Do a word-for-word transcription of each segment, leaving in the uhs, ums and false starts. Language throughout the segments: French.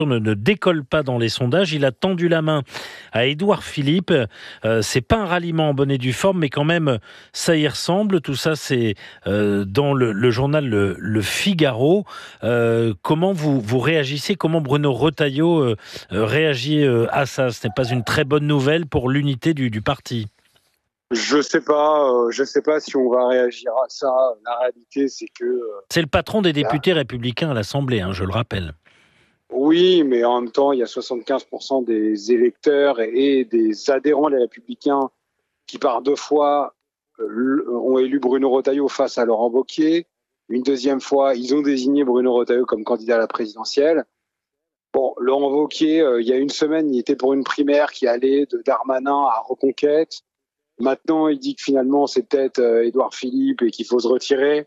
Ne, ne décolle pas dans les sondages. Il a tendu la main à Édouard Philippe. Euh, c'est pas un ralliement en bonne et due forme, mais quand même, ça y ressemble. Tout ça, c'est euh, dans le, le journal Le, le Figaro. Euh, comment vous, vous réagissez? Comment Bruno Retailleau euh, réagit euh, à ça? Ce n'est pas une très bonne nouvelle pour l'unité du, du parti. Je sais pas, euh, je sais pas si on va réagir à ça. La réalité, c'est que... Euh, c'est le patron des députés là. républicains à l'Assemblée, hein, je le rappelle. Oui, mais en même temps, il y a soixante-quinze pour cent des électeurs et des adhérents des Républicains qui, par deux fois, ont élu Bruno Retailleau face à Laurent Wauquiez. Une deuxième fois, ils ont désigné Bruno Retailleau comme candidat à la présidentielle. Bon, Laurent Wauquiez, euh, il y a une semaine, il était pour une primaire qui allait de Darmanin à Reconquête. Maintenant, il dit que finalement, c'est peut-être euh, Édouard Philippe et qu'il faut se retirer.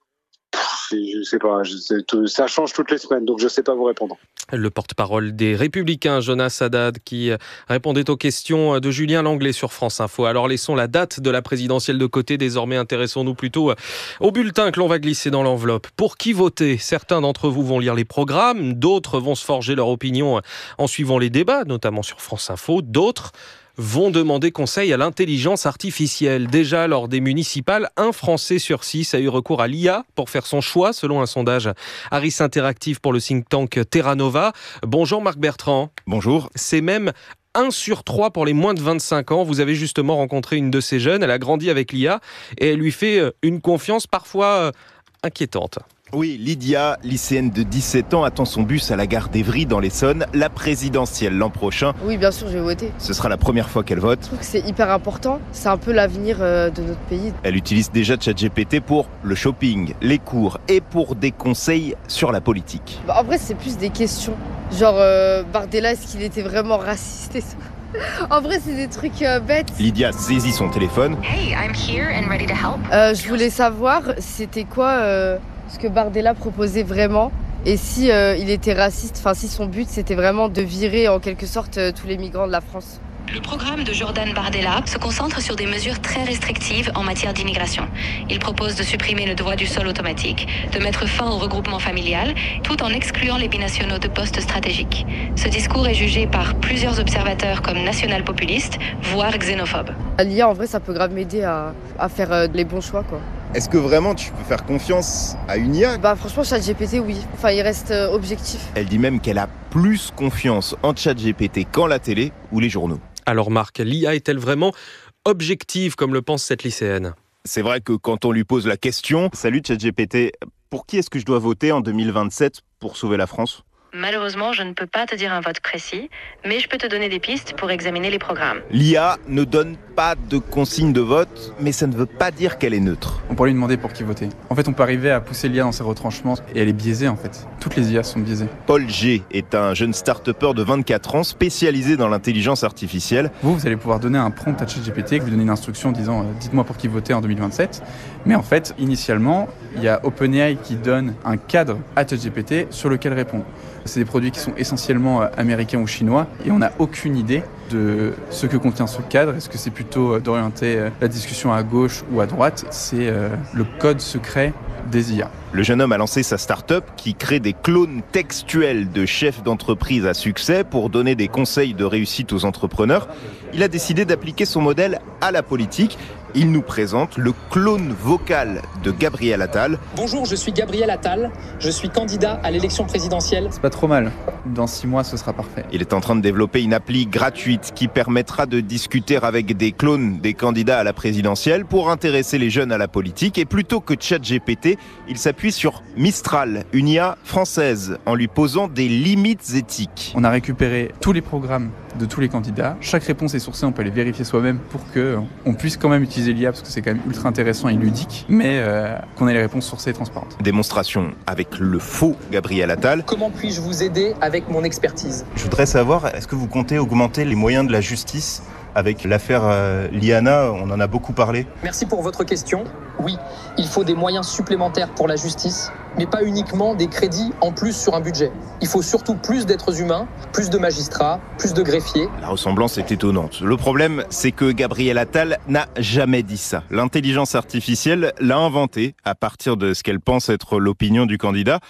Je sais pas, je sais, tout, ça change toutes les semaines, donc je sais pas vous répondre. Le porte-parole des Républicains, Jonas Haddad, qui répondait aux questions de Julien Langlais sur France Info. Alors laissons la date de la présidentielle de côté, désormais intéressons-nous plutôt au bulletin que l'on va glisser dans l'enveloppe. Pour qui voter? Certains d'entre vous vont lire les programmes, d'autres vont se forger leur opinion en suivant les débats, notamment sur France Info, d'autres vont demander conseil à l'intelligence artificielle. Déjà, lors des municipales, un Français sur six a eu recours à l'I A pour faire son choix, selon un sondage Harris Interactive pour le think tank Terra Nova. Bonjour Marc Bertrand. Bonjour. C'est même un sur trois pour les moins de vingt-cinq ans. Vous avez justement rencontré une de ces jeunes. Elle a grandi avec l'I A et elle lui fait une confiance parfois inquiétante. Oui, Lydia, lycéenne de dix-sept ans, attend son bus à la gare d'Evry dans l'Essonne, la présidentielle l'an prochain. Oui, bien sûr, je vais voter. Ce sera la première fois qu'elle vote. Je trouve que c'est hyper important, c'est un peu l'avenir de notre pays. Elle utilise déjà ChatGPT pour le shopping, les cours et pour des conseils sur la politique. Bah, en vrai, c'est plus des questions, genre euh, Bardella, est-ce qu'il était vraiment raciste et tout. En vrai, c'est des trucs euh, bêtes. Lydia saisit son téléphone. Hey, I'm here and ready to help. Euh, je voulais savoir, c'était quoi... Euh... ce que Bardella proposait vraiment et si euh, il était raciste, enfin si son but c'était vraiment de virer en quelque sorte euh, tous les migrants de la France. Le programme de Jordan Bardella se concentre sur des mesures très restrictives en matière d'immigration. Il propose de supprimer le droit du sol automatique, de mettre fin au regroupement familial, tout en excluant les binationaux de postes stratégiques. Ce discours est jugé par plusieurs observateurs comme national-populiste, voire xénophobe. L'I A, en vrai, ça peut grave m'aider à, à faire euh, les bons choix, quoi. Est-ce que vraiment tu peux faire confiance à une I A? Bah franchement, ChatGPT, oui. Enfin, il reste euh, objectif. Elle dit même qu'elle a plus confiance en ChatGPT qu'en la télé ou les journaux. Alors Marc, l'I A est-elle vraiment objective comme le pense cette lycéenne? C'est vrai que quand on lui pose la question « Salut ChatGPT, pour qui est-ce que je dois voter en deux mille vingt-sept pour sauver la France ?» Malheureusement, je ne peux pas te dire un vote précis, mais je peux te donner des pistes pour examiner les programmes. L'I A ne donne pas de consigne de vote, mais ça ne veut pas dire qu'elle est neutre. On pourrait lui demander pour qui voter. En fait, on peut arriver à pousser l'I A dans ses retranchements et elle est biaisée en fait. Toutes les I A sont biaisées. Paul G est un jeune start-upper de vingt-quatre ans spécialisé dans l'intelligence artificielle. Vous, vous allez pouvoir donner un prompt à ChatGPT, lui donner une instruction en disant euh, « dites-moi pour qui voter en deux mille vingt-sept ». Mais en fait, initialement, il y a OpenAI qui donne un cadre à ChatGPT sur lequel répondre. C'est des produits qui sont essentiellement américains ou chinois et on n'a aucune idée de ce que contient ce cadre. Est-ce que c'est plutôt d'orienter la discussion à gauche ou à droite? C'est euh, le code secret des I A. Le jeune homme a lancé sa start-up qui crée des clones textuels de chefs d'entreprise à succès pour donner des conseils de réussite aux entrepreneurs. Il a décidé d'appliquer son modèle à la politique. Il nous présente le clone vocal de Gabriel Attal. Bonjour, je suis Gabriel Attal. Je suis candidat à l'élection présidentielle. C'est pas trop mal. Dans six mois, ce sera parfait. Il est en train de développer une appli gratuite qui permettra de discuter avec des clones des candidats à la présidentielle pour intéresser les jeunes à la politique. Et plutôt que ChatGPT, il s'appuie sur Mistral, une I A française, en lui posant des limites éthiques. On a récupéré tous les programmes de tous les candidats. Chaque réponse est sourcée, on peut les vérifier soi-même pour qu'on puisse quand même utiliser l'I A parce que c'est quand même ultra intéressant et ludique, mais euh, qu'on ait les réponses sourcées et transparentes. Démonstration avec le faux Gabriel Attal. Comment puis-je vous aider avec mon expertise? Je voudrais savoir, est-ce que vous comptez augmenter les moyens de la justice? Avec l'affaire euh, Liana, on en a beaucoup parlé. Merci pour votre question. Oui, il faut des moyens supplémentaires pour la justice, mais pas uniquement des crédits en plus sur un budget. Il faut surtout plus d'êtres humains, plus de magistrats, plus de greffiers. La ressemblance est étonnante. Le problème, c'est que Gabriel Attal n'a jamais dit ça. L'intelligence artificielle l'a inventé à partir de ce qu'elle pense être l'opinion du candidat.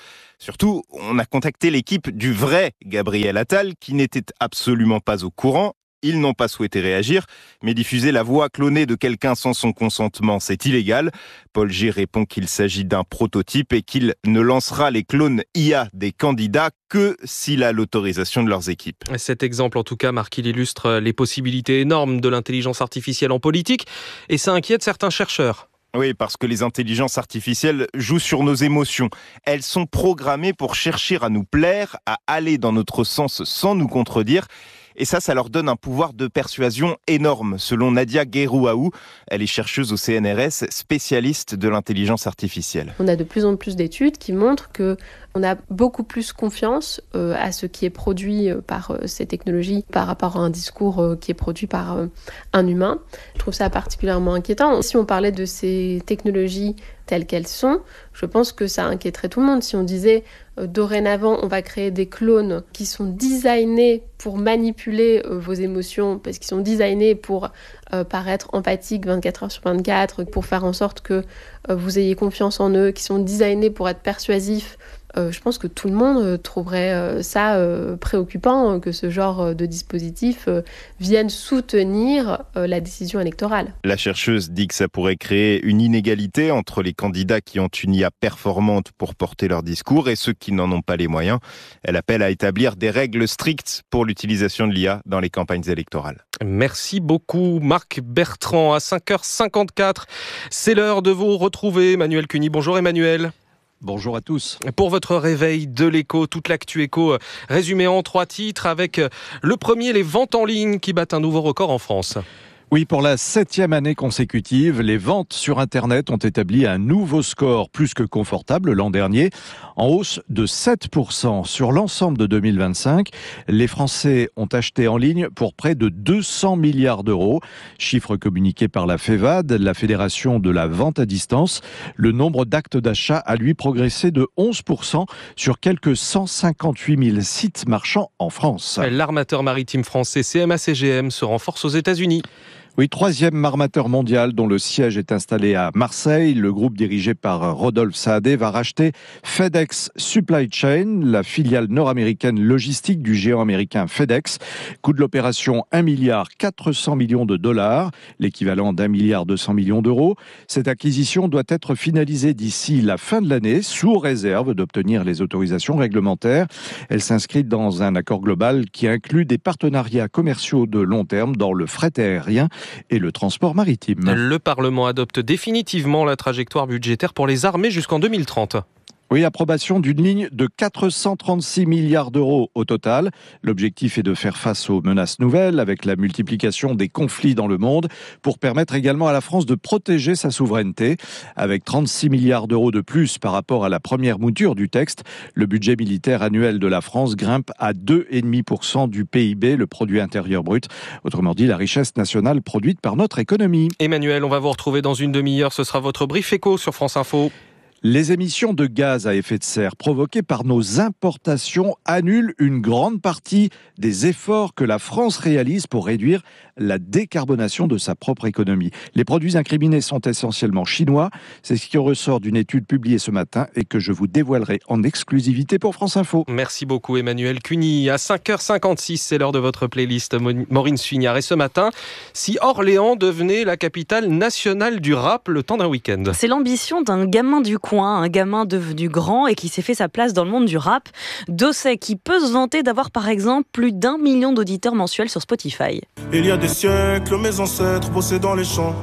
Surtout, on a contacté l'équipe du vrai Gabriel Attal qui n'était absolument pas au courant. Ils n'ont pas souhaité réagir, mais diffuser la voix clonée de quelqu'un sans son consentement, c'est illégal. Paul G répond qu'il s'agit d'un prototype et qu'il ne lancera les clones I A des candidats que s'il a l'autorisation de leurs équipes. Cet exemple, en tout cas, Marc, il illustre les possibilités énormes de l'intelligence artificielle en politique et ça inquiète certains chercheurs. Oui, parce que les intelligences artificielles jouent sur nos émotions. Elles sont programmées pour chercher à nous plaire, à aller dans notre sens sans nous contredire. Et ça, ça leur donne un pouvoir de persuasion énorme, selon Nadia Guérouaou. Elle est chercheuse au C N R S, spécialiste de l'intelligence artificielle. On a de plus en plus d'études qui montrent qu'on a beaucoup plus confiance euh, à ce qui est produit euh, par euh, ces technologies par rapport à un discours euh, qui est produit par euh, un humain. Je trouve ça particulièrement inquiétant. Si on parlait de ces technologies telles qu'elles sont, je pense que ça inquiéterait tout le monde. Si on disait euh, dorénavant, on va créer des clones qui sont designés pour manipuler euh, vos émotions, parce qu'ils sont designés pour euh, paraître empathiques vingt-quatre heures sur vingt-quatre, pour faire en sorte que euh, vous ayez confiance en eux, qui sont designés pour être persuasifs, euh, je pense que tout le monde euh, trouverait euh, ça euh, préoccupant, euh, que ce genre euh, de dispositif euh, vienne soutenir euh, la décision électorale. La chercheuse dit que ça pourrait créer une inégalité entre les candidats qui ont une I A performante pour porter leur discours et ceux qui n'en ont pas les moyens. Elle appelle à établir des règles strictes pour l'utilisation de l'I A dans les campagnes électorales. Merci beaucoup Marc Bertrand. À cinq heures cinquante-quatre, c'est l'heure de vous retrouver. Emmanuel Cuny. Bonjour Emmanuel. Bonjour à tous. Pour votre réveil de l'écho, toute l'actu écho résumée en trois titres avec le premier, les ventes en ligne qui battent un nouveau record en France. Oui, pour la septième année consécutive, les ventes sur Internet ont établi un nouveau score plus que confortable l'an dernier, en hausse de sept pour cent. Sur l'ensemble de deux mille vingt-cinq, les Français ont acheté en ligne pour près de deux cents milliards d'euros. Chiffre communiqué par la FEVAD, la Fédération de la vente à distance. Le nombre d'actes d'achat a lui progressé de onze pour cent sur quelques cent cinquante-huit mille sites marchands en France. L'armateur maritime français C M A C G M se renforce aux États-Unis. Oui, troisième armateur mondial dont le siège est installé à Marseille. Le groupe dirigé par Rodolphe Saadé va racheter FedEx Supply Chain, la filiale nord-américaine logistique du géant américain FedEx. Coût de l'opération un milliard quatre cents millions de dollars, l'équivalent d'un milliard deux cents millions d'euros. Cette acquisition doit être finalisée d'ici la fin de l'année, sous réserve d'obtenir les autorisations réglementaires. Elle s'inscrit dans un accord global qui inclut des partenariats commerciaux de long terme dans le fret aérien et le transport maritime. Le Parlement adopte définitivement la trajectoire budgétaire pour les armées jusqu'en deux mille trente. Oui, approbation d'une ligne de quatre cent trente-six milliards d'euros au total. L'objectif est de faire face aux menaces nouvelles avec la multiplication des conflits dans le monde pour permettre également à la France de protéger sa souveraineté. Avec trente-six milliards d'euros de plus par rapport à la première mouture du texte, le budget militaire annuel de la France grimpe à deux virgule cinq pour cent du P I B, le produit intérieur brut. Autrement dit, la richesse nationale produite par notre économie. Emmanuel, on va vous retrouver dans une demi-heure. Ce sera votre brief éco sur France Info. Les émissions de gaz à effet de serre provoquées par nos importations annulent une grande partie des efforts que la France réalise pour réduire la décarbonation de sa propre économie. Les produits incriminés sont essentiellement chinois. C'est ce qui ressort d'une étude publiée ce matin et que je vous dévoilerai en exclusivité pour France Info. Merci beaucoup Emmanuel Cuny. À cinq heures cinquante-six, c'est l'heure de votre playlist Maureen Suignard. Et ce matin, si Orléans devenait la capitale nationale du rap le temps d'un week-end. C'est l'ambition d'un gamin du coin, un gamin devenu grand et qui s'est fait sa place dans le monde du rap. Dossé qui peut se vanter d'avoir par exemple plus d'un million d'auditeurs mensuels sur Spotify. Il y a des siècles, mes ancêtres bossaient dans les champs.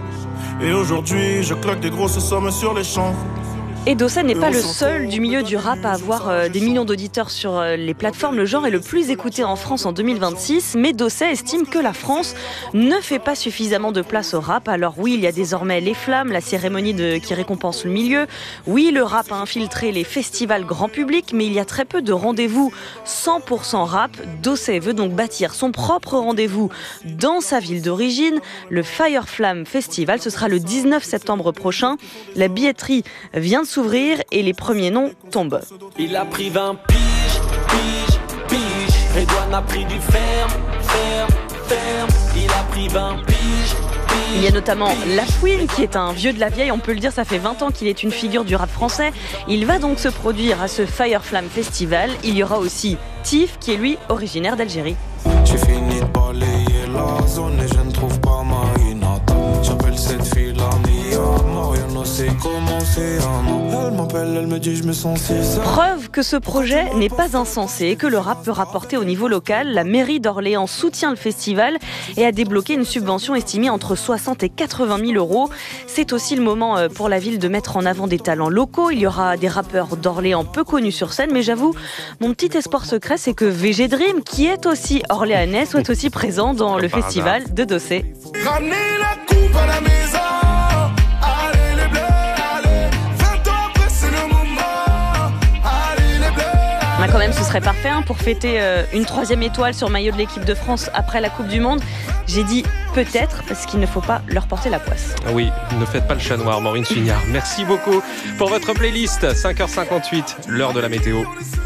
Et aujourd'hui, je claque des grosses sommes sur les champs. Et Dossé n'est pas le seul du milieu du rap à avoir euh, des millions d'auditeurs sur euh, les plateformes. Le genre est le plus écouté en France en deux mille vingt-six, mais Dossé estime que la France ne fait pas suffisamment de place au rap. Alors oui, il y a désormais les Flammes, la cérémonie de, qui récompense le milieu. Oui, le rap a infiltré les festivals grand public, mais il y a très peu de rendez-vous cent pour cent rap. Dossé veut donc bâtir son propre rendez-vous dans sa ville d'origine, le Fire Flam Festival. Ce sera le dix-neuf septembre prochain. La billetterie vient de s'ouvrir et les premiers noms tombent. Il a pris vingt piges, piges, piges. Redouane a pris du ferme, ferme, ferme. Il a pris vingt piges, Il y a notamment Lafouine qui est un vieux de la vieille, on peut le dire, ça fait vingt ans qu'il est une figure du rap français. Il va donc se produire à ce Fire Flam Festival. Il y aura aussi Tif qui est lui originaire d'Algérie. J'ai fini de balayer la zone et je ne trouve pas ma Inata. J'appelle cette fille la Mia, Mariano sait comment c'est un an. Elle m'appelle, elle me dit je me sens si seul. Preuve que ce projet n'est pas insensé et que le rap peut rapporter au niveau local. La mairie d'Orléans soutient le festival et a débloqué une subvention estimée entre soixante et quatre-vingt mille euros. C'est aussi le moment pour la ville de mettre en avant des talents locaux. Il y aura des rappeurs d'Orléans peu connus sur scène, mais j'avoue, mon petit espoir secret, c'est que V G Dream, qui est aussi orléanais, soit aussi présent dans le festival de Dossé. Ramenez la coupe à la maison. Allez les bleus, allez. vingt ans après c'est le moment. Allez les bleus. Mais quand même, ce serait parfait hein, pour fêter euh, une troisième étoile sur maillot de l'équipe de France après la Coupe du Monde. J'ai dit peut-être parce qu'il ne faut pas leur porter la poisse. Oui, ne faites pas le chat noir, Maureen Suignard. Merci beaucoup pour votre playlist. cinq heures cinquante-huit, l'heure de la météo.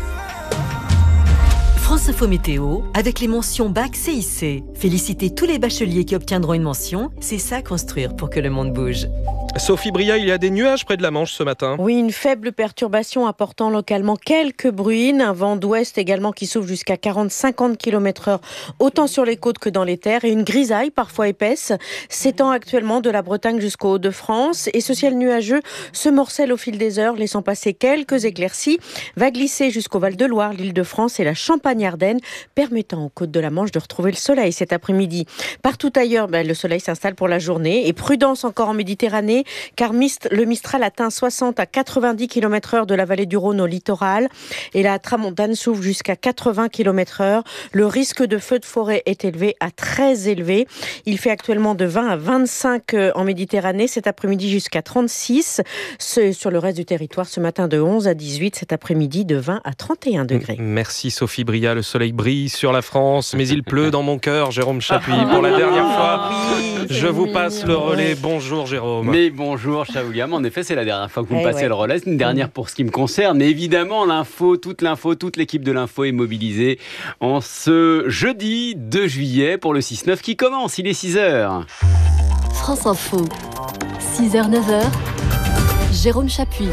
France Info Météo, avec les mentions Bac C I C. Félicitez tous les bacheliers qui obtiendront une mention. C'est ça construire pour que le monde bouge. Sophie Bria, il y a des nuages près de la Manche ce matin. Oui, une faible perturbation apportant localement quelques bruines. Un vent d'ouest également qui souffle jusqu'à quarante à cinquante kilomètres heure, autant sur les côtes que dans les terres. Et une grisaille parfois épaisse s'étend actuellement de la Bretagne jusqu'au Hauts-de-France. Et ce ciel nuageux se morcelle au fil des heures, laissant passer quelques éclaircies. Va glisser jusqu'au Val-de-Loire, l'Île-de-France et la Champagne-Ardenne, permettant aux côtes de la Manche de retrouver le soleil cet après-midi. Partout ailleurs, ben, le soleil s'installe pour la journée. Et prudence encore en Méditerranée, car le Mistral atteint soixante à quatre-vingt-dix kilomètres heure de la vallée du Rhône au littoral et la tramontane souffle jusqu'à quatre-vingts kilomètres heure. Le risque de feu de forêt est élevé à très élevé. Il fait actuellement de vingt à vingt-cinq en Méditerranée, cet après-midi jusqu'à trente-six. Sur le reste du territoire, ce matin de onze à dix-huit, cet après-midi de vingt à trente et un degrés. Merci Sophie Bria, le soleil brille sur la France, mais il pleut dans mon cœur. Jérôme Chapuis, pour la dernière fois, oui, je vous passe le relais. Bonjour Jérôme. Mais bonjour Chaouliam, en effet c'est la dernière fois que vous me Eh passez ouais. le relais, c'est une dernière pour ce qui me concerne, mais évidemment l'info, toute l'info, toute l'équipe de l'info est mobilisée en ce jeudi deux juillet pour le six neuf qui commence, il est six heures. France Info, six heures neuf heures, Jérôme Chapuis.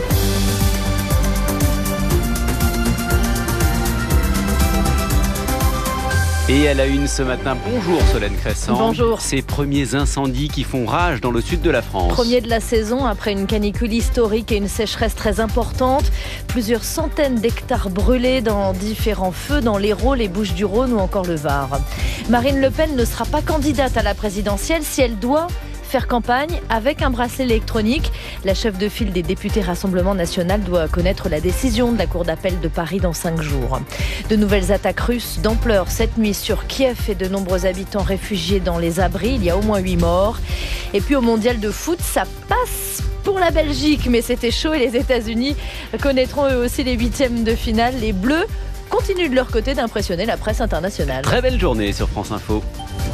Et à la une ce matin, bonjour Solène Crescent. Bonjour. Ces premiers incendies qui font rage dans le sud de la France. Premier de la saison, après une canicule historique et une sécheresse très importante. Plusieurs centaines d'hectares brûlés dans différents feux dans l'Hérault, les Bouches-du-Rhône ou encore le Var. Marine Le Pen ne sera pas candidate à la présidentielle si elle doit faire campagne avec un bracelet électronique. La chef de file des députés Rassemblement National doit connaître la décision de la Cour d'appel de Paris dans cinq jours. De nouvelles attaques russes d'ampleur cette nuit sur Kiev et de nombreux habitants réfugiés dans les abris. Il y a au moins huit morts. Et puis au mondial de foot, ça passe pour la Belgique, mais c'était chaud et les États-Unis connaîtront eux aussi les huitièmes de finale. Les Bleus continuent de leur côté d'impressionner la presse internationale. Très belle journée sur France Info.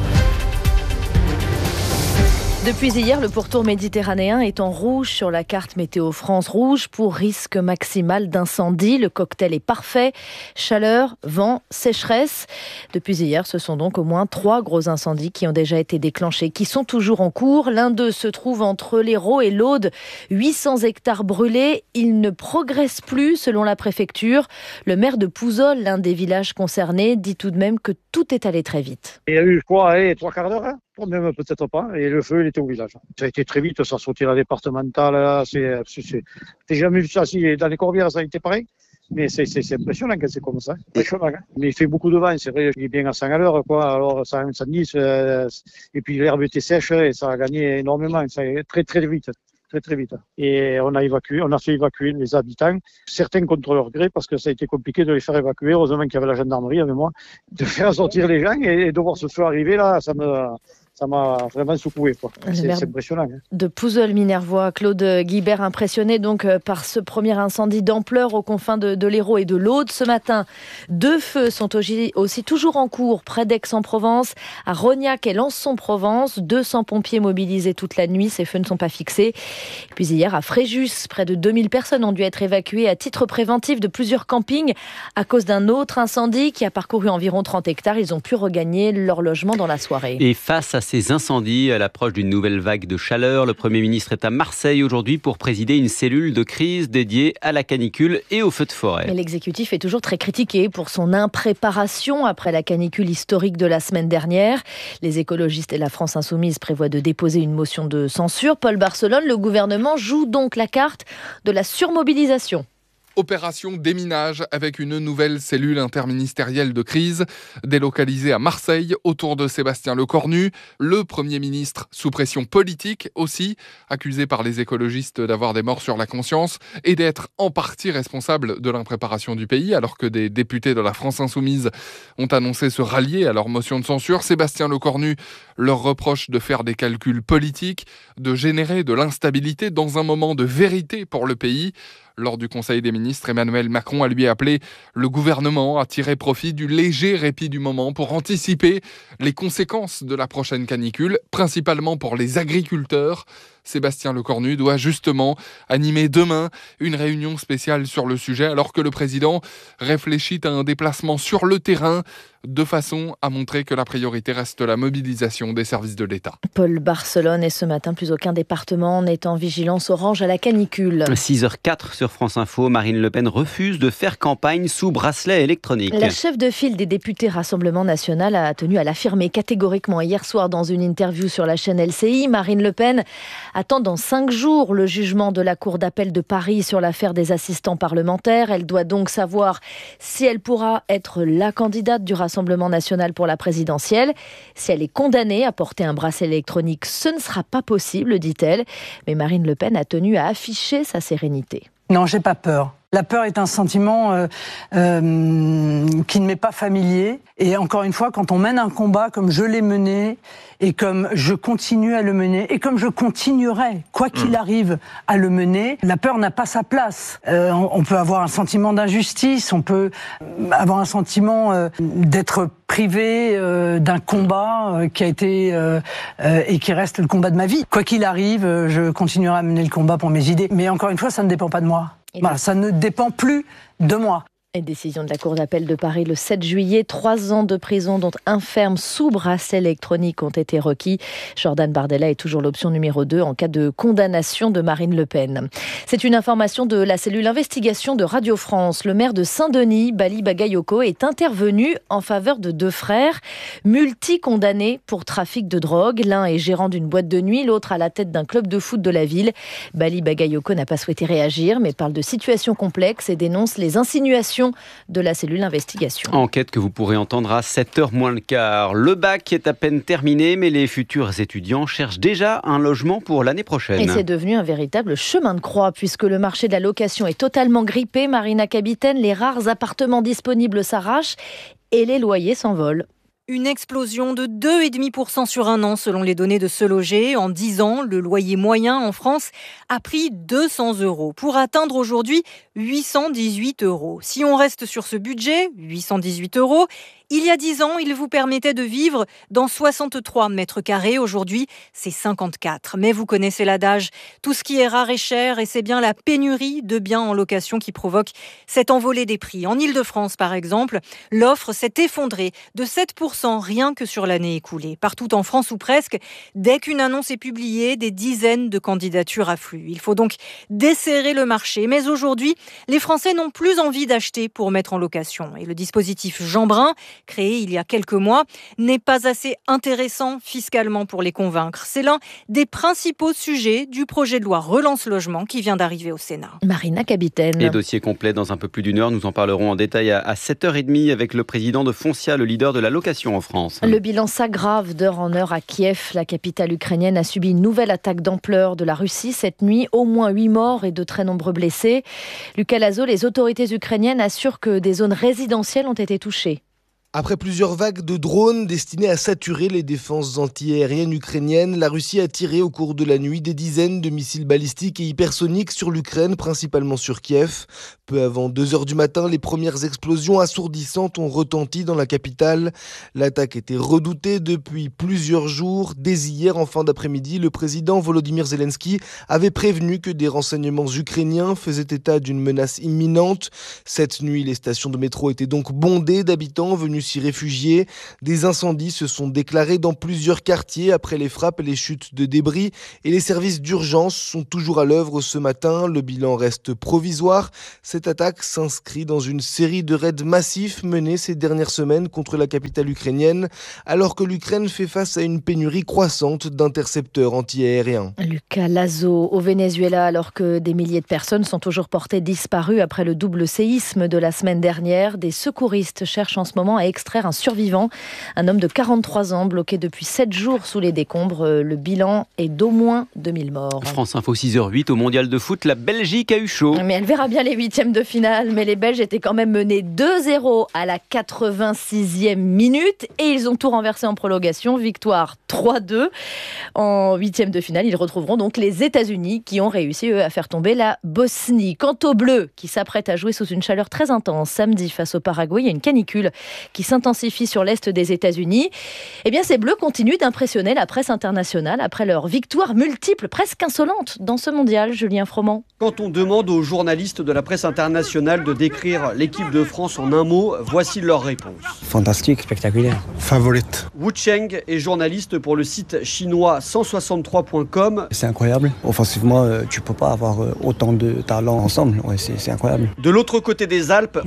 Depuis hier, le pourtour méditerranéen est en rouge sur la carte Météo France. Rouge pour risque maximal d'incendie. Le cocktail est parfait. Chaleur, vent, sécheresse. Depuis hier, ce sont donc au moins trois gros incendies qui ont déjà été déclenchés, qui sont toujours en cours. L'un d'eux se trouve entre l'Hérault et l'Aude. huit cents hectares brûlés. Il ne progresse plus selon la préfecture. Le maire de Pouzol, l'un des villages concernés, dit tout de même que tout est allé très vite. Il y a eu quoi, allez, trois quarts d'heure, hein, même peut-être pas, et le feu il était au village. Ça a été très vite, ça a sauté la départementale, là, c'est, c'est, c'est, j'ai jamais vu ça, si dans les Corbières ça a été pareil, mais c'est, c'est, c'est impressionnant quand c'est comme ça, impressionnant, hein. Mais il fait beaucoup de vent, c'est vrai, il est bien à cent à l'heure, quoi, alors ça incendie, et puis l'herbe était sèche et ça a gagné énormément, ça a très très vite. Très très vite. Et on a évacué, on a fait évacuer les habitants, certains contre leur gré, parce que ça a été compliqué de les faire évacuer. Heureusement qu'il y avait la gendarmerie avec moi, de faire sortir les gens et de voir ce feu arriver là, ça me, ça m'a vraiment secoué, quoi. C'est, c'est impressionnant. Hein. De Pouzol-Minervois, Claude Guibert, impressionné donc par ce premier incendie d'ampleur aux confins de, de l'Hérault et de l'Aude. Ce matin, deux feux sont aussi, aussi toujours en cours près d'Aix-en-Provence, à Rognac et Lançon-Provence. deux cents pompiers mobilisés toute la nuit, ces feux ne sont pas fixés. Et puis hier, à Fréjus, près de deux mille personnes ont dû être évacuées à titre préventif de plusieurs campings à cause d'un autre incendie qui a parcouru environ trente hectares. Ils ont pu regagner leur logement dans la soirée. Et face à ces incendies à l'approche d'une nouvelle vague de chaleur. Le Premier ministre est à Marseille aujourd'hui pour présider une cellule de crise dédiée à la canicule et aux feux de forêt. Mais l'exécutif est toujours très critiqué pour son impréparation après la canicule historique de la semaine dernière. Les écologistes et la France Insoumise prévoient de déposer une motion de censure. Paul Barcelone, le gouvernement joue donc la carte de la surmobilisation. Opération déminage avec une nouvelle cellule interministérielle de crise délocalisée à Marseille autour de Sébastien Lecornu, le Premier ministre sous pression politique aussi, accusé par les écologistes d'avoir des morts sur la conscience et d'être en partie responsable de l'impréparation du pays, alors que des députés de la France Insoumise ont annoncé se rallier à leur motion de censure. Sébastien Lecornu leur reproche de faire des calculs politiques, de générer de l'instabilité dans un moment de vérité pour le pays. Lors du Conseil des ministres, Emmanuel Macron a lui appelé le gouvernement à tirer profit du léger répit du moment pour anticiper les conséquences de la prochaine canicule, principalement pour les agriculteurs. Sébastien Lecornu doit justement animer demain une réunion spéciale sur le sujet, alors que le président réfléchit à un déplacement sur le terrain de façon à montrer que la priorité reste la mobilisation des services de l'État. Paul Barcelone, et ce matin, plus aucun département n'est en vigilance orange à la canicule. six heures quatre sur France Info, Marine Le Pen refuse de faire campagne sous bracelet électronique. La chef de file des députés Rassemblement National a tenu à l'affirmer catégoriquement hier soir dans une interview sur la chaîne L C I. Marine Le Pen attend dans cinq jours le jugement de la Cour d'appel de Paris sur l'affaire des assistants parlementaires. Elle doit donc savoir si elle pourra être la candidate du Rassemblement National pour la présidentielle. Si elle est condamnée à porter un bracelet électronique, ce ne sera pas possible, dit-elle. Mais Marine Le Pen a tenu à afficher sa sérénité. Non, j'ai pas peur. La peur est un sentiment euh, euh, qui ne m'est pas familier. Et encore une fois, quand on mène un combat comme je l'ai mené, et comme je continue à le mener, et comme je continuerai, quoi qu'il arrive, à le mener, la peur n'a pas sa place. Euh, on, on peut avoir un sentiment d'injustice, on peut avoir un sentiment euh, d'être privé euh, d'un combat euh, qui a été euh, euh, et qui reste le combat de ma vie. Quoi qu'il arrive, euh, je continuerai à mener le combat pour mes idées. Mais encore une fois, ça ne dépend pas de moi. Voilà, ça ne dépend plus de moi. Et décision de la Cour d'appel de Paris le sept juillet. Trois ans de prison, dont un ferme sous bracelet électronique, ont été requis. Jordan Bardella est toujours l'option numéro deux en cas de condamnation de Marine Le Pen. C'est une information de la cellule investigation de Radio France. Le maire de Saint-Denis, Bali Bagayoko, est intervenu en faveur de deux frères multi-condamnés pour trafic de drogue. L'un est gérant d'une boîte de nuit, l'autre à la tête d'un club de foot de la ville. Bali Bagayoko n'a pas souhaité réagir, mais parle de situation complexe et dénonce les insinuations de la cellule investigation. Enquête que vous pourrez entendre à sept heures moins le quart. Le bac est à peine terminé, mais les futurs étudiants cherchent déjà un logement pour l'année prochaine. Et c'est devenu un véritable chemin de croix, puisque le marché de la location est totalement grippé. Marina Capitaine, les rares appartements disponibles s'arrachent et les loyers s'envolent. Une explosion de deux virgule cinq pour cent sur un an selon les données de Se Loger. En dix ans, le loyer moyen en France a pris deux cents euros pour atteindre aujourd'hui huit cent dix-huit euros. Si on reste sur ce budget, huit cent dix-huit euros, il y a dix ans, il vous permettait de vivre dans soixante-trois mètres carrés. Aujourd'hui, c'est cinquante-quatre. Mais vous connaissez l'adage, tout ce qui est rare est cher, et c'est bien la pénurie de biens en location qui provoque cette envolée des prix. En Ile-de-France, par exemple, l'offre s'est effondrée de sept pour cent rien que sur l'année écoulée. Partout en France ou presque, dès qu'une annonce est publiée, des dizaines de candidatures affluent. Il faut donc desserrer le marché. Mais aujourd'hui, les Français n'ont plus envie d'acheter pour mettre en location. Et le dispositif Jeanbrun, créé il y a quelques mois, n'est pas assez intéressant fiscalement pour les convaincre. C'est l'un des principaux sujets du projet de loi Relance Logement qui vient d'arriver au Sénat. Marina Capitaine. Et dossier complet dans un peu plus d'une heure. Nous en parlerons en détail à sept heures trente avec le président de Foncia, le leader de la location en France. Le bilan s'aggrave d'heure en heure à Kiev. La capitale ukrainienne a subi une nouvelle attaque d'ampleur de la Russie cette nuit. Au moins huit morts et de très nombreux blessés. Lucas Lazo, les autorités ukrainiennes assurent que des zones résidentielles ont été touchées. Après plusieurs vagues de drones destinés à saturer les défenses antiaériennes ukrainiennes, la Russie a tiré au cours de la nuit des dizaines de missiles balistiques et hypersoniques sur l'Ukraine, principalement sur Kiev. Peu avant deux heures du matin, les premières explosions assourdissantes ont retenti dans la capitale. L'attaque était redoutée depuis plusieurs jours. Dès hier, en fin d'après-midi, le président Volodymyr Zelensky avait prévenu que des renseignements ukrainiens faisaient état d'une menace imminente. Cette nuit, les stations de métro étaient donc bondées d'habitants venus aussi réfugiés. Des incendies se sont déclarés dans plusieurs quartiers après les frappes et les chutes de débris. Et les services d'urgence sont toujours à l'œuvre ce matin. Le bilan reste provisoire. Cette attaque s'inscrit dans une série de raids massifs menés ces dernières semaines contre la capitale ukrainienne, alors que l'Ukraine fait face à une pénurie croissante d'intercepteurs antiaériens. Lucas Lazo au Venezuela, alors que des milliers de personnes sont toujours portées disparues après le double séisme de la semaine dernière. Des secouristes cherchent en ce moment à extraire un survivant, un homme de quarante-trois ans bloqué depuis sept jours sous les décombres. Le bilan est d'au moins deux mille morts. France Info six heures huit au Mondial de foot, la Belgique a eu chaud. Mais elle verra bien les huitièmes de finale, mais les Belges étaient quand même menés deux zéro à la quatre-vingt-sixième minute et ils ont tout renversé en prolongation, victoire trois deux. En huitièmes de finale, ils retrouveront donc les États-Unis qui ont réussi eux à faire tomber la Bosnie. Quant aux Bleus qui s'apprêtent à jouer sous une chaleur très intense samedi face au Paraguay, il y a une canicule qui s'intensifie sur l'est des États-Unis. Eh bien, ces Bleus continuent d'impressionner la presse internationale après leur victoire multiple, presque insolente dans ce mondial. Julien Froment. Quand on demande aux journalistes de la presse internationale de décrire l'équipe de France en un mot, voici leur réponse. Fantastique, spectaculaire. Favorite. Wu Cheng est journaliste pour le site chinois cent soixante-trois point com. C'est incroyable. Offensivement, euh, tu peux pas avoir euh, autant de talents ensemble. Ouais, c'est, c'est incroyable. De l'autre côté des Alpes,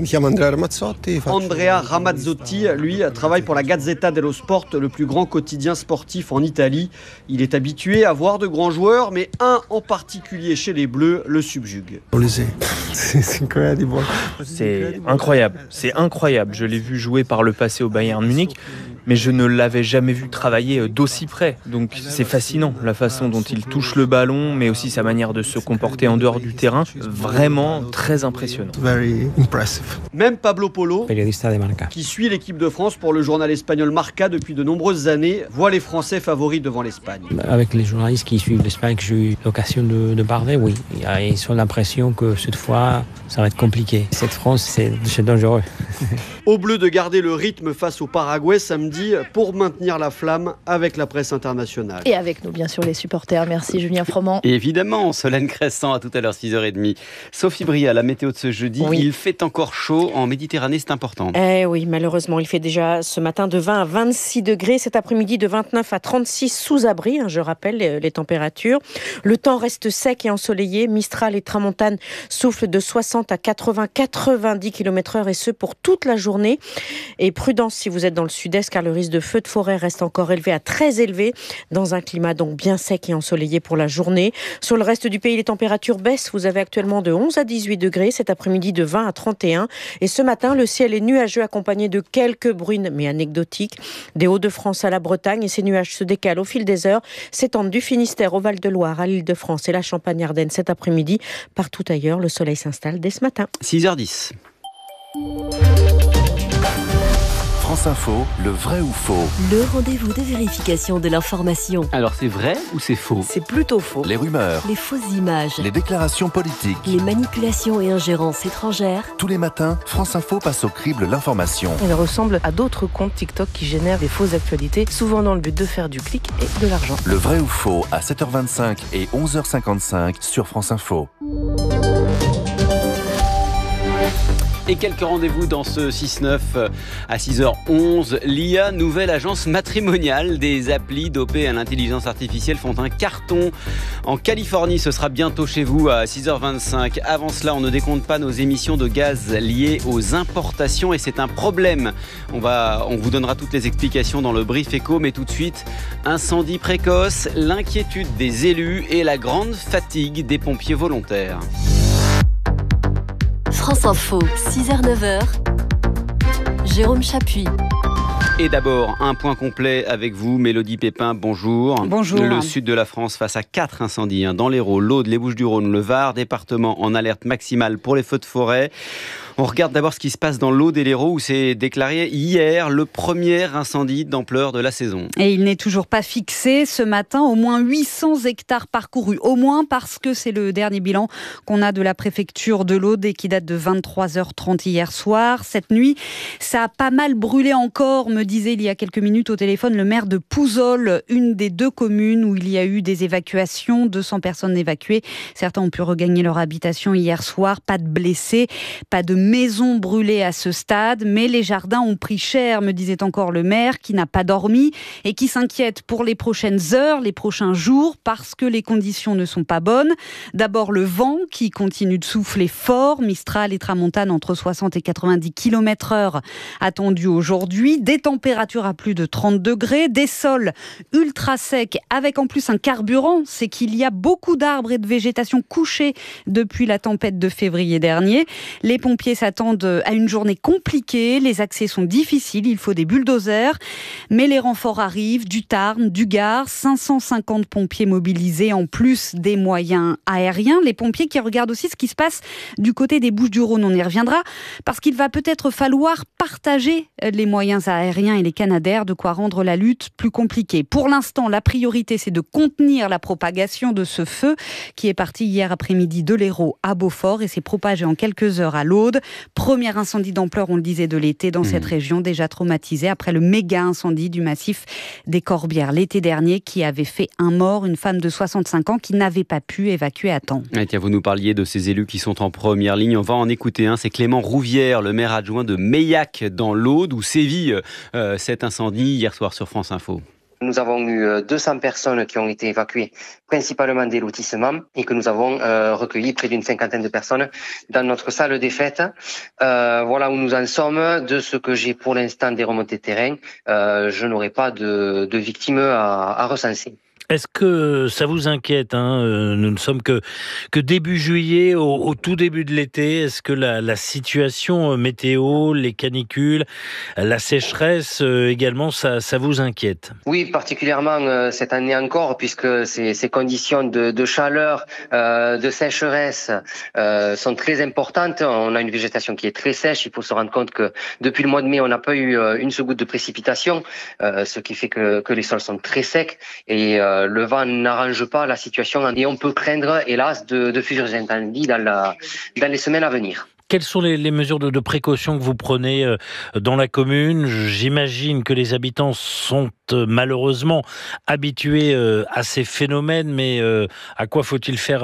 Andrea Ramazzotti, lui, travaille pour la Gazzetta dello Sport, le plus grand quotidien sportif en Italie. Il est habitué à voir de grands joueurs, mais un en particulier chez les Bleus le subjugue. C'est incroyable. C'est incroyable. C'est incroyable. Je l'ai vu jouer par le passé au Bayern Munich, mais je ne l'avais jamais vu travailler d'aussi près. Donc c'est fascinant, la façon dont il touche le ballon, mais aussi sa manière de se comporter en dehors du terrain. Vraiment très impressionnant. Même Pablo Polo, qui suit l'équipe de France pour le journal espagnol Marca depuis de nombreuses années, voit les Français favoris devant l'Espagne. Avec les journalistes qui suivent l'Espagne, que j'ai eu l'occasion de, de parler, oui. Ils ont l'impression que cette fois, ça va être compliqué. Cette France, c'est, c'est dangereux. Aux Bleus de garder le rythme face au Paraguay samedi pour maintenir la flamme avec la presse internationale. Et avec nous, bien sûr, les supporters. Merci Julien Froment. Et évidemment, Solène Crescent, à tout à l'heure, six heures trente. Sophie Bria, la météo de ce jeudi, oui. Il fait encore chaud en Méditerranée, c'est important. Eh oui, malheureusement, il fait déjà ce matin de vingt à vingt-six degrés, cet après-midi de vingt-neuf à trente-six sous abri, hein, je rappelle les, les températures. Le temps reste sec et ensoleillé, Mistral et Tramontane soufflent de soixante à quatre-vingts à quatre-vingt-dix kilomètres heure et ce pour toute la journée. Et prudence si vous êtes dans le sud-est car le risque de feu de forêt reste encore élevé à très élevé dans un climat donc bien sec et ensoleillé pour la journée. Sur le reste du pays, les températures baissent. Vous avez actuellement de onze à dix-huit degrés, cet après-midi de vingt à trente et un. Et ce matin, le ciel est nuageux accompagné de quelques bruines mais anecdotiques. Des Hauts-de-France à la Bretagne et ces nuages se décalent au fil des heures, s'étendent du Finistère au Val-de-Loire à l'Île-de-France et la Champagne-Ardenne cet après-midi. Partout ailleurs, le soleil s'installe dès ce matin. six heures dix. France Info, le vrai ou faux? Le rendez-vous de vérification de l'information. Alors c'est vrai ou c'est faux? C'est plutôt faux. Les rumeurs, Les fausses images, les déclarations politiques, les manipulations et ingérences étrangères. tous les matins, France Info passe au crible l'information. Elle ressemble à d'autres comptes TikTok qui génèrent des fausses actualités, souvent dans le but de faire du clic et de l'argent. Le vrai ou faux à sept heures vingt-cinq et onze heures cinquante-cinq sur France Info. Et quelques rendez-vous dans ce six neuf à six heures onze. L'I A, nouvelle agence matrimoniale. Des applis dopées à l'intelligence artificielle font un carton. En Californie, ce sera bientôt chez vous à six heures vingt-cinq. Avant cela, on ne décompte pas nos émissions de gaz liées aux importations et c'est un problème. On va, on vous donnera toutes les explications dans le Brief Éco, mais tout de suite, incendie précoce, l'inquiétude des élus et la grande fatigue des pompiers volontaires. France Info, six heures neuf heures. Jérôme Chapuis. Et d'abord, un point complet avec vous, Mélodie Pépin, bonjour. Bonjour. Le sud de la France face à quatre incendies, hein, dans l'Hérault, l'Aude, les Bouches-du-Rhône, le Var, département en alerte maximale pour les feux de forêt. On regarde d'abord ce qui se passe dans l'Aude et l'Hérault où s'est déclaré hier le premier incendie d'ampleur de la saison. Et il n'est toujours pas fixé ce matin, au moins huit cents hectares parcourus, au moins parce que c'est le dernier bilan qu'on a de la préfecture de l'Aude et qui date de vingt-trois heures trente hier soir. Cette nuit, ça a pas mal brûlé encore, me disait il y a quelques minutes au téléphone le maire de Pouzol, une des deux communes où il y a eu des évacuations, deux cents personnes évacuées. Certains ont pu regagner leur habitation hier soir, pas de blessés, pas de maisons brûlées à ce stade, mais les jardins ont pris cher, me disait encore le maire, qui n'a pas dormi et qui s'inquiète pour les prochaines heures, les prochains jours, parce que les conditions ne sont pas bonnes. D'abord le vent qui continue de souffler fort, Mistral et Tramontane entre soixante et quatre-vingt-dix kilomètres heure attendus aujourd'hui, des températures à plus de trente degrés, des sols ultra secs avec en plus un carburant, c'est qu'il y a beaucoup d'arbres et de végétation couchés depuis la tempête de février dernier. Les pompiers s'attendent à une journée compliquée, les accès sont difficiles, il faut des bulldozers, mais les renforts arrivent du Tarn, du Gard, cinq cent cinquante pompiers mobilisés en plus des moyens aériens. Les pompiers qui regardent aussi ce qui se passe du côté des Bouches-du-Rhône, on y reviendra, parce qu'il va peut-être falloir partager les moyens aériens et les Canadair, de quoi rendre la lutte plus compliquée. Pour l'instant, la priorité, c'est de contenir la propagation de ce feu qui est parti hier après-midi de l'Hérault à Beaufort et s'est propagé en quelques heures à l'Aude. Premier incendie d'ampleur, on le disait, de l'été dans mmh. cette région, déjà traumatisée après le méga incendie du massif des Corbières l'été dernier qui avait fait un mort, une femme de soixante-cinq ans qui n'avait pas pu évacuer à temps. Et tiens, vous nous parliez de ces élus qui sont en première ligne. On va en écouter un. C'est Clément Rouvière, le maire adjoint de Meillac dans l'Aude, où sévit euh, cet incendie hier soir sur France Info. Nous avons eu deux cents personnes qui ont été évacuées, principalement des lotissements, et que nous avons euh, recueilli près d'une cinquantaine de personnes dans notre salle des fêtes. Euh, voilà où nous en sommes. De ce que j'ai pour l'instant des remontées de terrain, euh, je n'aurai pas de, de victimes à, à recenser. Est-ce que ça vous inquiète, hein? Nous ne sommes que, que début juillet, au, au tout début de l'été. Est-ce que la, la situation météo, les canicules, la sécheresse également, ça, ça vous inquiète? Oui, particulièrement cette année encore, puisque ces, ces conditions de, de chaleur, euh, de sécheresse euh, sont très importantes. On a une végétation qui est très sèche. Il faut se rendre compte que depuis le mois de mai, on n'a pas eu une seule goutte de précipitation, euh, ce qui fait que, que les sols sont très secs et euh, le vent n'arrange pas la situation et on peut craindre, hélas, de, de futurs incendies dans, la, dans les semaines à venir. Quelles sont les, les mesures de, de précaution que vous prenez dans la commune? J'imagine que les habitants sont malheureusement habitués à ces phénomènes, mais à quoi faut-il faire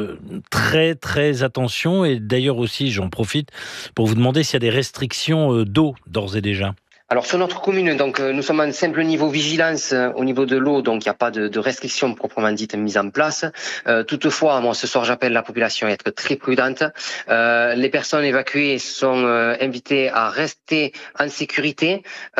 très très attention? Et d'ailleurs aussi, j'en profite pour vous demander s'il y a des restrictions d'eau d'ores et déjà. Alors sur notre commune, donc nous sommes à un simple niveau vigilance euh, au niveau de l'eau, donc il n'y a pas de, de restrictions proprement dites mises en place. Euh, toutefois, moi ce soir j'appelle la population à être très prudente. Euh, les personnes évacuées sont euh, invitées à rester en sécurité.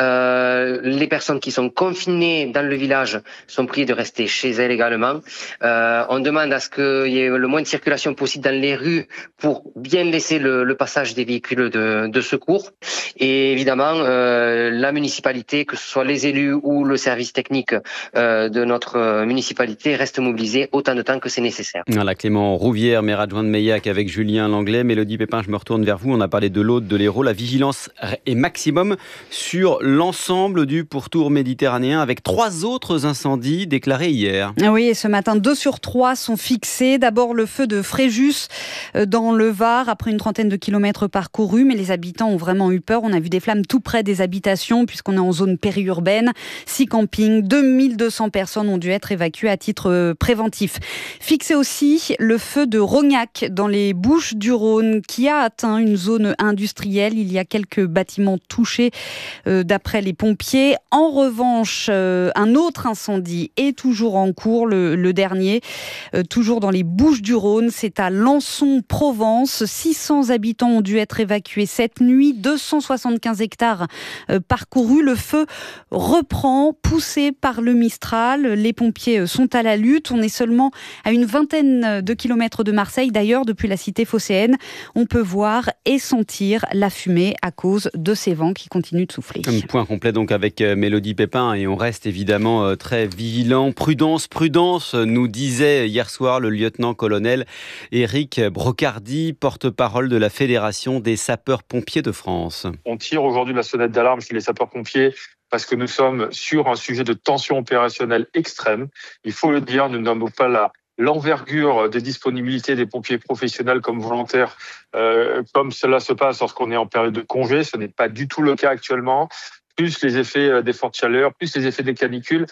Euh, les personnes qui sont confinées dans le village sont priées de rester chez elles également. Euh, on demande à ce qu'il y ait le moins de circulation possible dans les rues pour bien laisser le, le passage des véhicules de, de secours. Et évidemment, euh, la municipalité, que ce soit les élus ou le service technique euh, de notre municipalité, reste mobilisé autant de temps que c'est nécessaire. Voilà, Clément Rouvière, maire adjoint de Meillac avec Julien Langlais. Mélodie Pépin, je me retourne vers vous. On a parlé de l'Aude, de l'Hérault. La vigilance est maximum sur l'ensemble du pourtour méditerranéen avec trois autres incendies déclarés hier. Oui, et ce matin, deux sur trois sont fixés. D'abord, le feu de Fréjus dans le Var, après une trentaine de kilomètres parcourus. Mais les habitants ont vraiment eu peur. On a vu des flammes tout près des habitations, puisqu'on est en zone périurbaine. Six campings, deux mille deux cents personnes ont dû être évacuées à titre préventif. Fixé aussi le feu de Rognac dans les Bouches-du-Rhône, qui a atteint une zone industrielle. Il y a quelques bâtiments touchés euh, d'après les pompiers. En revanche, euh, un autre incendie est toujours en cours, le, le dernier, euh, toujours dans les Bouches-du-Rhône. C'est à Lançon-Provence. six cents habitants ont dû être évacués cette nuit. deux cent soixante-quinze hectares euh, parcouru. Le feu reprend, poussé par le Mistral. Les pompiers sont à la lutte. On est seulement à une vingtaine de kilomètres de Marseille. D'ailleurs, depuis la cité phocéenne, on peut voir et sentir la fumée à cause de ces vents qui continuent de souffler. Un point complet donc avec Mélodie Pépin et on reste évidemment très vigilant. Prudence, prudence, nous disait hier soir le lieutenant-colonel Éric Brocardi, porte-parole de la Fédération des sapeurs-pompiers de France. On tire aujourd'hui la sonnette d'alarme chez les sapeurs-pompiers parce que nous sommes sur un sujet de tension opérationnelle extrême. Il faut le dire, nous n'avons pas la l'envergure des disponibilités des pompiers professionnels comme volontaires, euh, comme cela se passe lorsqu'on est en période de congé. Ce n'est pas du tout le cas actuellement. Plus les effets des fortes chaleurs, plus les effets des canicules.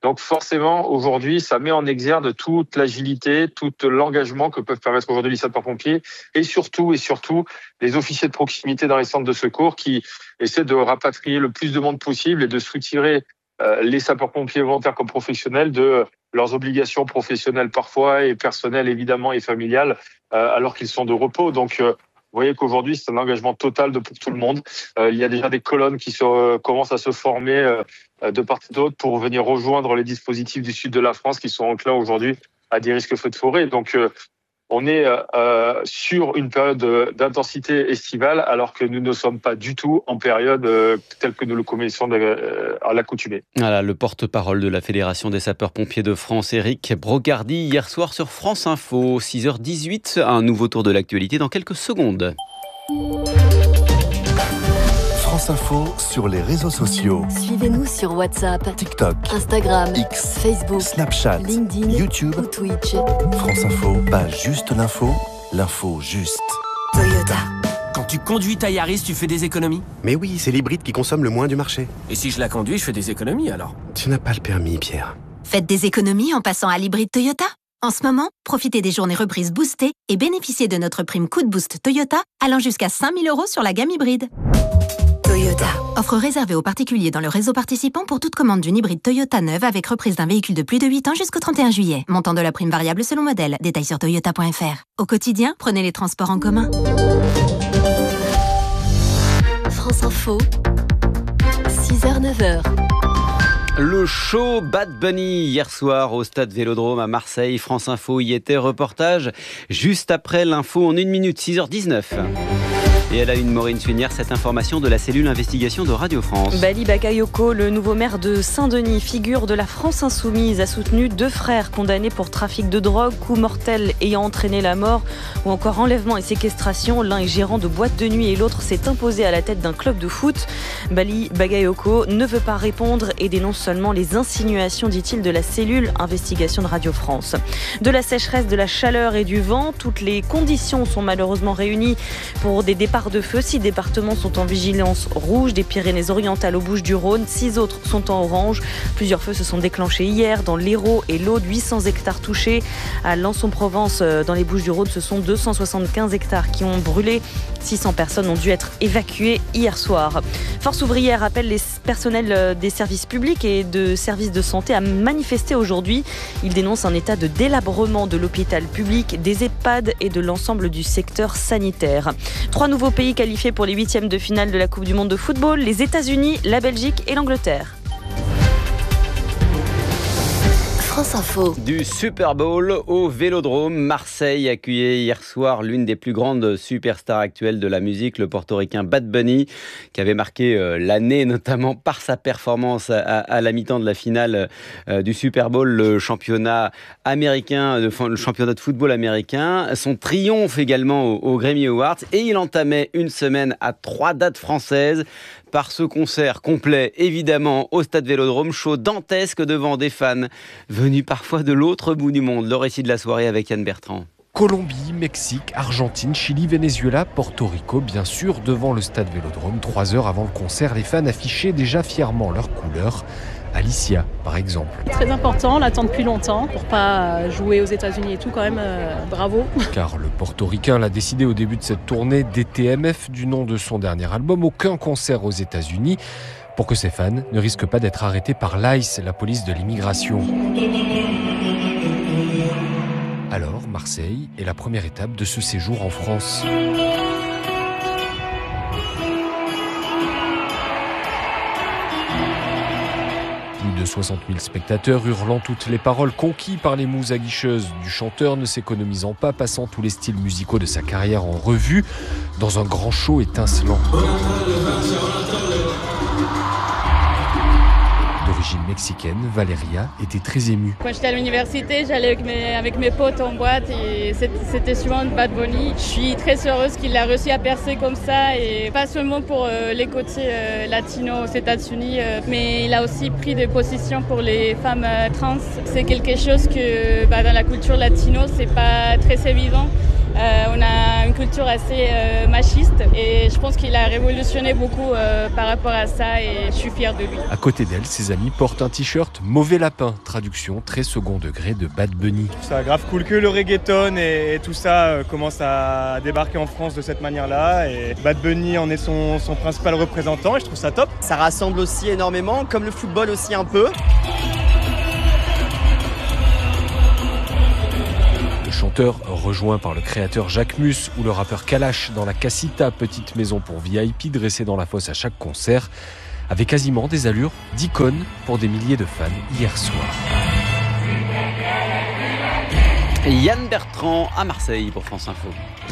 Donc forcément, aujourd'hui, ça met en exergue toute l'agilité, tout l'engagement que peuvent permettre aujourd'hui les sapeurs-pompiers et surtout, et surtout, les officiers de proximité dans les centres de secours qui essaient de rapatrier le plus de monde possible et de structurer euh, les sapeurs-pompiers volontaires comme professionnels de leurs obligations professionnelles parfois et personnelles évidemment et familiales euh, alors qu'ils sont de repos. Donc euh, vous voyez qu'aujourd'hui, c'est un engagement total de, pour tout le monde. Euh, il y a déjà des colonnes qui se, euh, commencent à se former euh, de part et d'autre pour venir rejoindre les dispositifs du sud de la France qui sont enclins aujourd'hui à des risques feux de forêt. Donc, euh, on est euh, sur une période d'intensité estivale alors que nous ne sommes pas du tout en période euh, telle que nous le connaissons euh, à l'accoutumée. Voilà, le porte-parole de la Fédération des sapeurs-pompiers de France, Éric Brogardi, hier soir sur France Info, six heures dix-huit, un nouveau tour de l'actualité dans quelques secondes. France Info sur les réseaux sociaux. Suivez-nous sur WhatsApp, TikTok, Instagram, X, Facebook, Snapchat, LinkedIn, YouTube ou Twitch. France Info, pas juste l'info, l'info juste. Toyota. Quand tu conduis ta Yaris, tu fais des économies? Mais oui, c'est l'hybride qui consomme le moins du marché. Et si je la conduis, je fais des économies alors? Tu n'as pas le permis, Pierre. Faites des économies en passant à l'hybride Toyota. En ce moment, profitez des journées reprises boostées et bénéficiez de notre prime Coup de Boost Toyota allant jusqu'à cinq mille euros sur la gamme hybride. Toyota. Offre réservée aux particuliers dans le réseau participant pour toute commande d'une hybride Toyota neuve avec reprise d'un véhicule de plus de huit ans jusqu'au trente et un juillet. Montant de la prime variable selon modèle. Détails sur toyota point f r. Au quotidien, prenez les transports en commun. France Info, six heures neuf heures. Le show Bad Bunny hier soir au stade Vélodrome à Marseille. France Info y était, reportage juste après l'info en une minute, six heures dix-neuf. Et elle a une Maureen Suinière, cette information de la cellule investigation de Radio France. Bali Bakayoko, le nouveau maire de Saint-Denis, figure de la France Insoumise, a soutenu deux frères condamnés pour trafic de drogue, coup mortel ayant entraîné la mort ou encore enlèvement et séquestration. L'un est gérant de boîte de nuit et l'autre s'est imposé à la tête d'un club de foot. Bali Bakayoko ne veut pas répondre et dénonce seulement les insinuations, dit-il, de la cellule investigation de Radio France. De la sécheresse, de la chaleur et du vent, toutes les conditions sont malheureusement réunies pour des départs de feu. Six départements sont en vigilance rouge, des Pyrénées-Orientales aux Bouches-du-Rhône. Six autres sont en orange. Plusieurs feux se sont déclenchés hier dans l'Hérault et l'Aude. huit cents hectares touchés. À Lançon-Provence, dans les Bouches-du-Rhône, ce sont deux cent soixante-quinze hectares qui ont brûlé. six cents personnes ont dû être évacuées hier soir. Force ouvrière appelle les personnels des services publics et de services de santé à manifester aujourd'hui. Ils dénoncent un état de délabrement de l'hôpital public, des EHPAD et de l'ensemble du secteur sanitaire. Trois nouveaux pays qualifiés pour les huitièmes de finale de la Coupe du Monde de football, les États-Unis, la Belgique et l'Angleterre. France Info. Du Super Bowl au Vélodrome, Marseille accueillait hier soir l'une des plus grandes superstars actuelles de la musique, le portoricain Bad Bunny, qui avait marqué euh, l'année notamment par sa performance à, à la mi-temps de la finale euh, du Super Bowl, le championnat américain, le, le championnat de football américain, son triomphe également au, au Grammy Awards, et il entamait une semaine à trois dates françaises par ce concert complet, évidemment, au stade Vélodrome, show dantesque devant des fans venus parfois de l'autre bout du monde. Le récit de la soirée avec Yann Bertrand. Colombie, Mexique, Argentine, Chili, Venezuela, Porto Rico, bien sûr, devant le stade Vélodrome. Trois heures avant le concert, les fans affichaient déjà fièrement leurs couleurs. Alicia, par exemple. Très important, on l'attend depuis longtemps pour pas jouer aux États-Unis et tout, quand même, euh, bravo. Car le portoricain l'a décidé au début de cette tournée D T M F, du nom de son dernier album, aucun concert aux États-Unis, pour que ses fans ne risquent pas d'être arrêtés par l'I C E, la police de l'immigration. Alors, Marseille est la première étape de ce séjour en France. Plus de soixante mille spectateurs hurlant toutes les paroles, conquis par les mouses aguicheuses du chanteur, ne s'économisant pas, passant tous les styles musicaux de sa carrière en revue, dans un grand show étincelant. D'origine mexicaine, Valeria était très émue. Quand j'étais à l'université, j'allais avec mes, avec mes potes en boîte et c'était souvent Bad Bunny. Je suis très heureuse qu'il a réussi à percer comme ça, et pas seulement pour euh, les côtés euh, latinos aux États-Unis, euh, mais il a aussi pris des positions pour les femmes euh, trans. C'est quelque chose que bah, dans la culture latino, c'est pas très évident. Euh, on a une culture assez euh, machiste et je pense qu'il a révolutionné beaucoup euh, par rapport à ça et je suis fière de lui. À côté d'elle, ses amis portent un t-shirt Mauvais Lapin, traduction très second degré de Bad Bunny. C'est grave cool que le reggaeton et, et tout ça euh, commence à débarquer en France de cette manière-là et Bad Bunny en est son, son principal représentant et je trouve ça top. Ça rassemble aussi énormément, comme le football aussi un peu. Le chanteur, rejoint par le créateur Jacques Mus ou le rappeur Kalash dans la Casita, petite maison pour V I P dressée dans la fosse à chaque concert, avait quasiment des allures d'icône pour des milliers de fans hier soir. Yann Bertrand à Marseille pour France Info.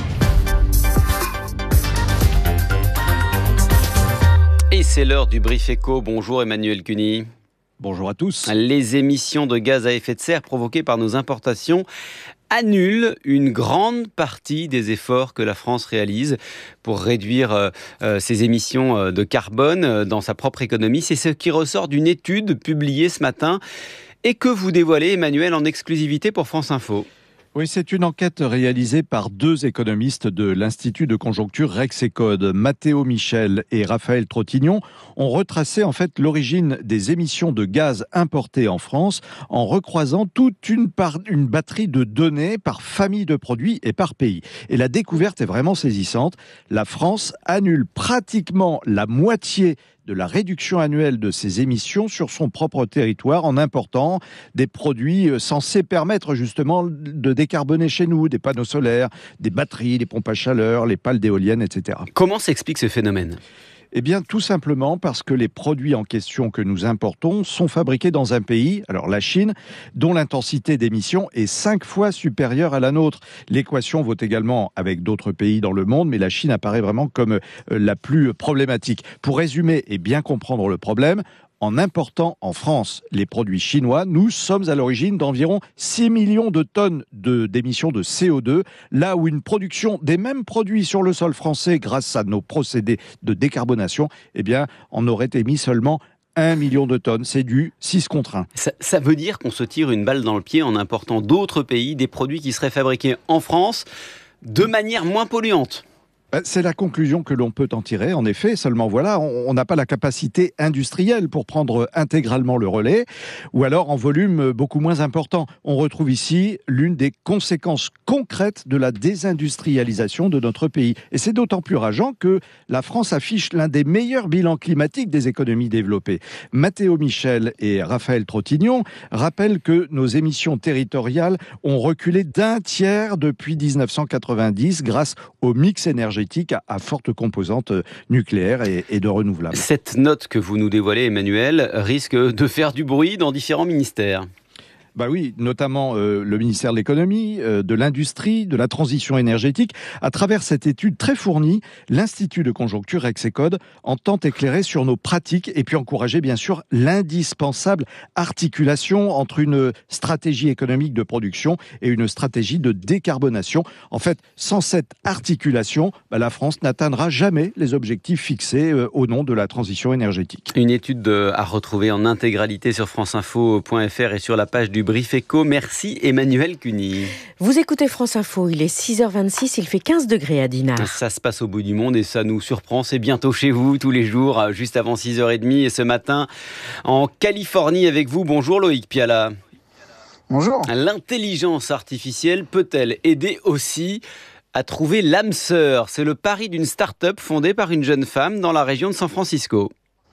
Et c'est l'heure du Brief Éco. Bonjour Emmanuel Cuny. Bonjour à tous. Les émissions de gaz à effet de serre provoquées par nos importations annulent une grande partie des efforts que la France réalise pour réduire euh, euh, ses émissions de carbone euh, dans sa propre économie. C'est ce qui ressort d'une étude publiée ce matin et que vous dévoilez, Emmanuel, en exclusivité pour France Info. Oui, c'est une enquête réalisée par deux économistes de l'Institut de conjoncture Rexecode. Matteo Michel et Raphaël Trottignon ont retracé en fait l'origine des émissions de gaz importées en France en recroisant toute une, par, une batterie de données par famille de produits et par pays. Et la découverte est vraiment saisissante. La France annule pratiquement la moitié de la réduction annuelle de ses émissions sur son propre territoire en important des produits censés permettre justement de décarboner chez nous, des panneaux solaires, des batteries, des pompes à chaleur, les pales d'éoliennes, et cetera. Comment s'explique ce phénomène ? Eh bien, tout simplement parce que les produits en question que nous importons sont fabriqués dans un pays, alors la Chine, dont l'intensité d'émission est cinq fois supérieure à la nôtre. L'équation vaut également avec d'autres pays dans le monde, mais la Chine apparaît vraiment comme la plus problématique. Pour résumer et bien comprendre le problème, en important en France les produits chinois, nous sommes à l'origine d'environ six millions de tonnes de, d'émissions de C O deux, là où une production des mêmes produits sur le sol français, grâce à nos procédés de décarbonation, eh bien, en aurait émis seulement un million de tonnes. C'est du six contre un. Ça, ça veut dire qu'on se tire une balle dans le pied en important d'autres pays, des produits qui seraient fabriqués en France de manière moins polluante. C'est la conclusion que l'on peut en tirer, en effet. Seulement voilà, on n'a pas la capacité industrielle pour prendre intégralement le relais, ou alors en volume beaucoup moins important. On retrouve ici l'une des conséquences concrètes de la désindustrialisation de notre pays. Et c'est d'autant plus rageant que la France affiche l'un des meilleurs bilans climatiques des économies développées. Matteo Michel et Raphaël Trottignon rappellent que nos émissions territoriales ont reculé d'un tiers depuis dix-neuf cent quatre-vingt-dix grâce au mix énergétique à forte composante nucléaire et, et de renouvelables. Cette note que vous nous dévoilez, Emmanuel, risque de faire du bruit dans différents ministères. Bah oui, notamment euh, le ministère de l'économie, euh, de l'industrie, de la transition énergétique. À travers cette étude très fournie, l'Institut de conjoncture Rexecode entend éclairer sur nos pratiques et puis encourager bien sûr l'indispensable articulation entre une stratégie économique de production et une stratégie de décarbonation. En fait, sans cette articulation, bah, la France n'atteindra jamais les objectifs fixés euh, au nom de la transition énergétique. Une étude de, à retrouver en intégralité sur franceinfo point f r et sur la page du Brief Éco. Merci Emmanuel Cuny. Vous écoutez France Info, il est six heures vingt-six, il fait quinze degrés à Dinard. Ça se passe au bout du monde et ça nous surprend. C'est bientôt chez vous tous les jours, juste avant six heures trente. Et ce matin, en Californie avec vous. Bonjour Loïc Piala. Bonjour. L'intelligence artificielle peut-elle aider aussi à trouver l'âme sœur ? C'est le pari d'une start-up fondée par une jeune femme dans la région de San Francisco.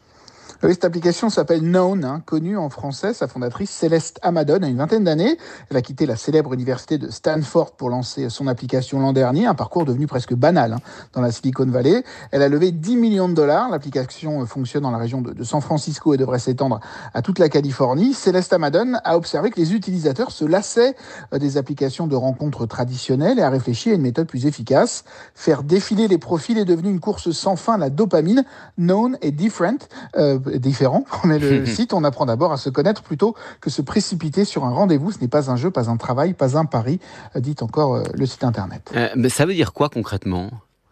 Oui, cette application s'appelle Known, hein, connue en français. Sa fondatrice, Céleste Amadon, a une vingtaine d'années. Elle a quitté la célèbre université de Stanford pour lancer son application l'an dernier, un parcours devenu presque banal hein, dans la Silicon Valley. Elle a levé dix millions de dollars. L'application fonctionne dans la région de, de San Francisco et devrait s'étendre à toute la Californie. Céleste Amadon a observé que les utilisateurs se lassaient des applications de rencontres traditionnelles et a réfléchi à une méthode plus efficace. Faire défiler les profils est devenu une course sans fin. La dopamine, Known est different, euh, différent. On est le site, on apprend d'abord à se connaître plutôt que se précipiter sur un rendez-vous. Ce n'est pas un jeu, pas un travail, pas un pari, dit encore le site internet. Euh, mais ça veut dire quoi concrètement ?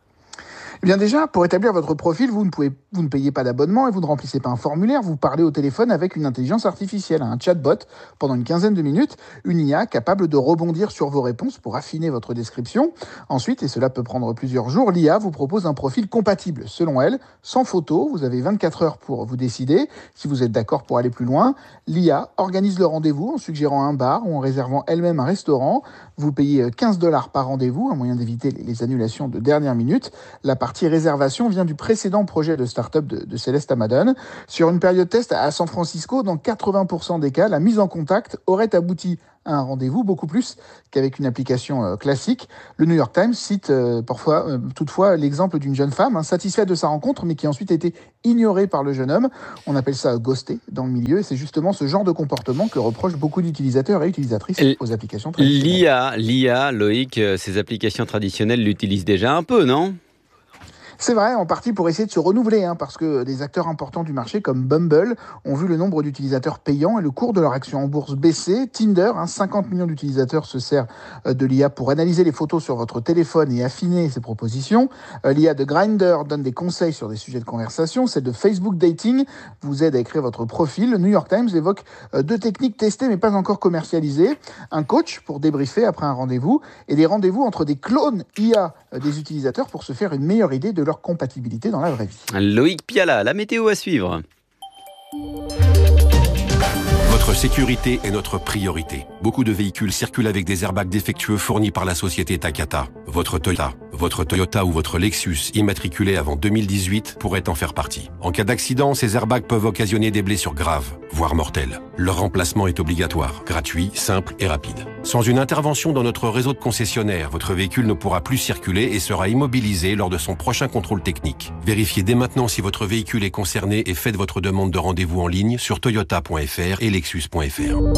Eh bien déjà, pour établir votre profil, vous ne, pouvez, vous ne payez pas d'abonnement et vous ne remplissez pas un formulaire, vous parlez au téléphone avec une intelligence artificielle, un chatbot, pendant une quinzaine de minutes, une I A capable de rebondir sur vos réponses pour affiner votre description. Ensuite, et cela peut prendre plusieurs jours, l'I A vous propose un profil compatible, selon elle, sans photo, vous avez vingt-quatre heures pour vous décider, si vous êtes d'accord pour aller plus loin. L'I A organise le rendez-vous en suggérant un bar ou en réservant elle-même un restaurant. Vous payez quinze dollars par rendez-vous, un moyen d'éviter les annulations de dernière minute. La partie réservation vient du précédent projet de start-up de, de Céleste Amadon. Sur une période test à San Francisco, dans quatre-vingts pour cent des cas, la mise en contact aurait abouti à un rendez-vous, beaucoup plus qu'avec une application euh, classique. Le New York Times cite euh, parfois, euh, toutefois l'exemple d'une jeune femme hein, satisfaite de sa rencontre, mais qui a ensuite été ignorée par le jeune homme. On appelle ça ghosté dans le milieu, et c'est justement ce genre de comportement que reprochent beaucoup d'utilisateurs et utilisatrices L- aux applications traditionnelles. L'I A, l'I A, Loïc, ces applications traditionnelles l'utilisent déjà un peu, non ? C'est vrai, en partie pour essayer de se renouveler, hein, parce que des acteurs importants du marché comme Bumble ont vu le nombre d'utilisateurs payants et le cours de leur action en bourse baisser. Tinder, hein, cinquante millions d'utilisateurs se sert de l'I A pour analyser les photos sur votre téléphone et affiner ses propositions. L'I A de Grindr donne des conseils sur des sujets de conversation. Celle de Facebook Dating vous aide à écrire votre profil. Le New York Times évoque deux techniques testées mais pas encore commercialisées. Un coach pour débriefer après un rendez-vous et des rendez-vous entre des clones I A des utilisateurs pour se faire une meilleure idée de leur compatibilité dans la vraie vie. Loïc Piala, la météo à suivre. Votre sécurité est notre priorité. Beaucoup de véhicules circulent avec des airbags défectueux fournis par la société Takata. Votre Toyota, votre Toyota ou votre Lexus immatriculé avant deux mille dix-huit pourrait en faire partie. En cas d'accident, ces airbags peuvent occasionner des blessures graves, voire mortelles. Leur remplacement est obligatoire, gratuit, simple et rapide. Sans une intervention dans notre réseau de concessionnaires, votre véhicule ne pourra plus circuler et sera immobilisé lors de son prochain contrôle technique. Vérifiez dès maintenant si votre véhicule est concerné et faites votre demande de rendez-vous en ligne sur toyota point f r et lexus point f r.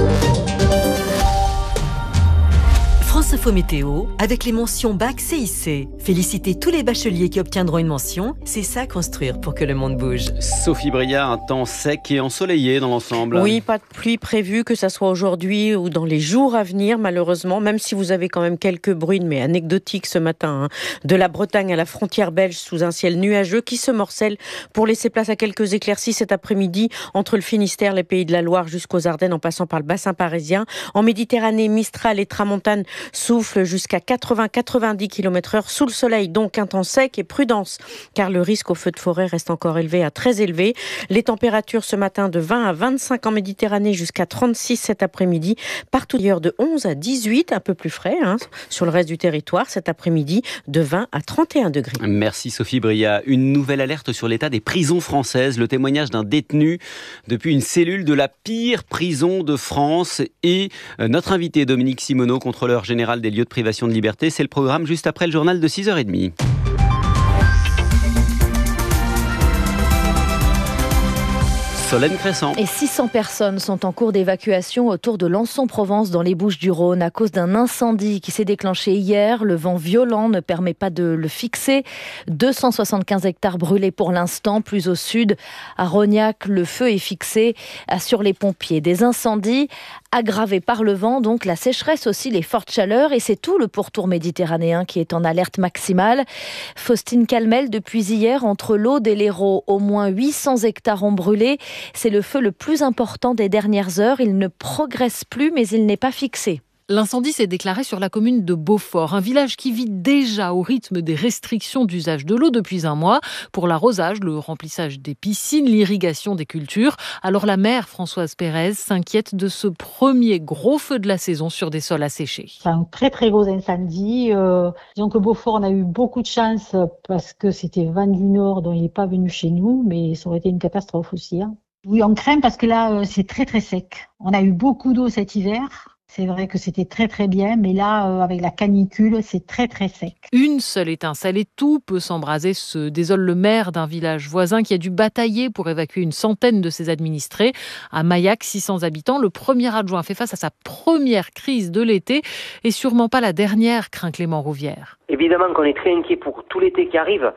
France Info Météo, avec les mentions Bac C I C. Félicitez tous les bacheliers qui obtiendront une mention. C'est ça construire pour que le monde bouge. Sophie Briard, un temps sec et ensoleillé dans l'ensemble. Oui, pas de pluie prévue, que ça soit aujourd'hui ou dans les jours à venir, malheureusement. Même si vous avez quand même quelques bruines, mais anecdotiques ce matin, hein, de la Bretagne à la frontière belge sous un ciel nuageux qui se morcelle pour laisser place à quelques éclaircies cet après-midi entre le Finistère, les Pays de la Loire jusqu'aux Ardennes en passant par le bassin parisien. En Méditerranée, Mistral et Tramontane souffle jusqu'à quatre-vingts à quatre-vingt-dix kilomètres heure sous le soleil, donc un temps sec et prudence, car le risque au feu de forêt reste encore élevé à très élevé. Les températures ce matin de vingt à vingt-cinq en Méditerranée, jusqu'à trente-six cet après-midi. Partout ailleurs de onze à dix-huit, un peu plus frais hein, sur le reste du territoire cet après-midi, de vingt à trente et un degrés. Merci Sophie Briat. Une nouvelle alerte sur l'état des prisons françaises. Le témoignage d'un détenu depuis une cellule de la pire prison de France et notre invité Dominique Simoneau, contrôleur général des lieux de privation de liberté. C'est le programme juste après le journal de six heures trente. Solène Crescent. Et six cents personnes sont en cours d'évacuation autour de Lançon-Provence dans les Bouches-du-Rhône à cause d'un incendie qui s'est déclenché hier. Le vent violent ne permet pas de le fixer. deux cent soixante-quinze hectares brûlés pour l'instant. Plus au sud, à Rognac, le feu est fixé, assure les pompiers. Des incendies aggravés par le vent, donc la sécheresse aussi, les fortes chaleurs, et c'est tout le pourtour méditerranéen qui est en alerte maximale. Faustine Calmel, depuis hier, entre l'Aude et l'Hérault, au moins huit cents hectares ont brûlé. C'est le feu le plus important des dernières heures. Il ne progresse plus, mais il n'est pas fixé. L'incendie s'est déclaré sur la commune de Beaufort, un village qui vit déjà au rythme des restrictions d'usage de l'eau depuis un mois pour l'arrosage, le remplissage des piscines, l'irrigation des cultures. Alors la maire Françoise Pérez s'inquiète de ce premier gros feu de la saison sur des sols asséchés. C'est un très très gros incendie. Euh, disons que Beaufort, on a eu beaucoup de chance parce que c'était vent du nord, donc il n'est pas venu chez nous, mais ça aurait été une catastrophe aussi. Hein. Oui, on craint parce que là, c'est très très sec. On a eu beaucoup d'eau cet hiver. C'est vrai que c'était très très bien, mais là, euh, avec la canicule, c'est très très sec. Une seule étincelle et tout peut s'embraser, se désole le maire d'un village voisin qui a dû batailler pour évacuer une centaine de ses administrés. À Maillac, six cents habitants, le premier adjoint fait face à sa première crise de l'été et sûrement pas la dernière, craint Clément Rouvière. Évidemment qu'on est très inquiet pour tout l'été qui arrive.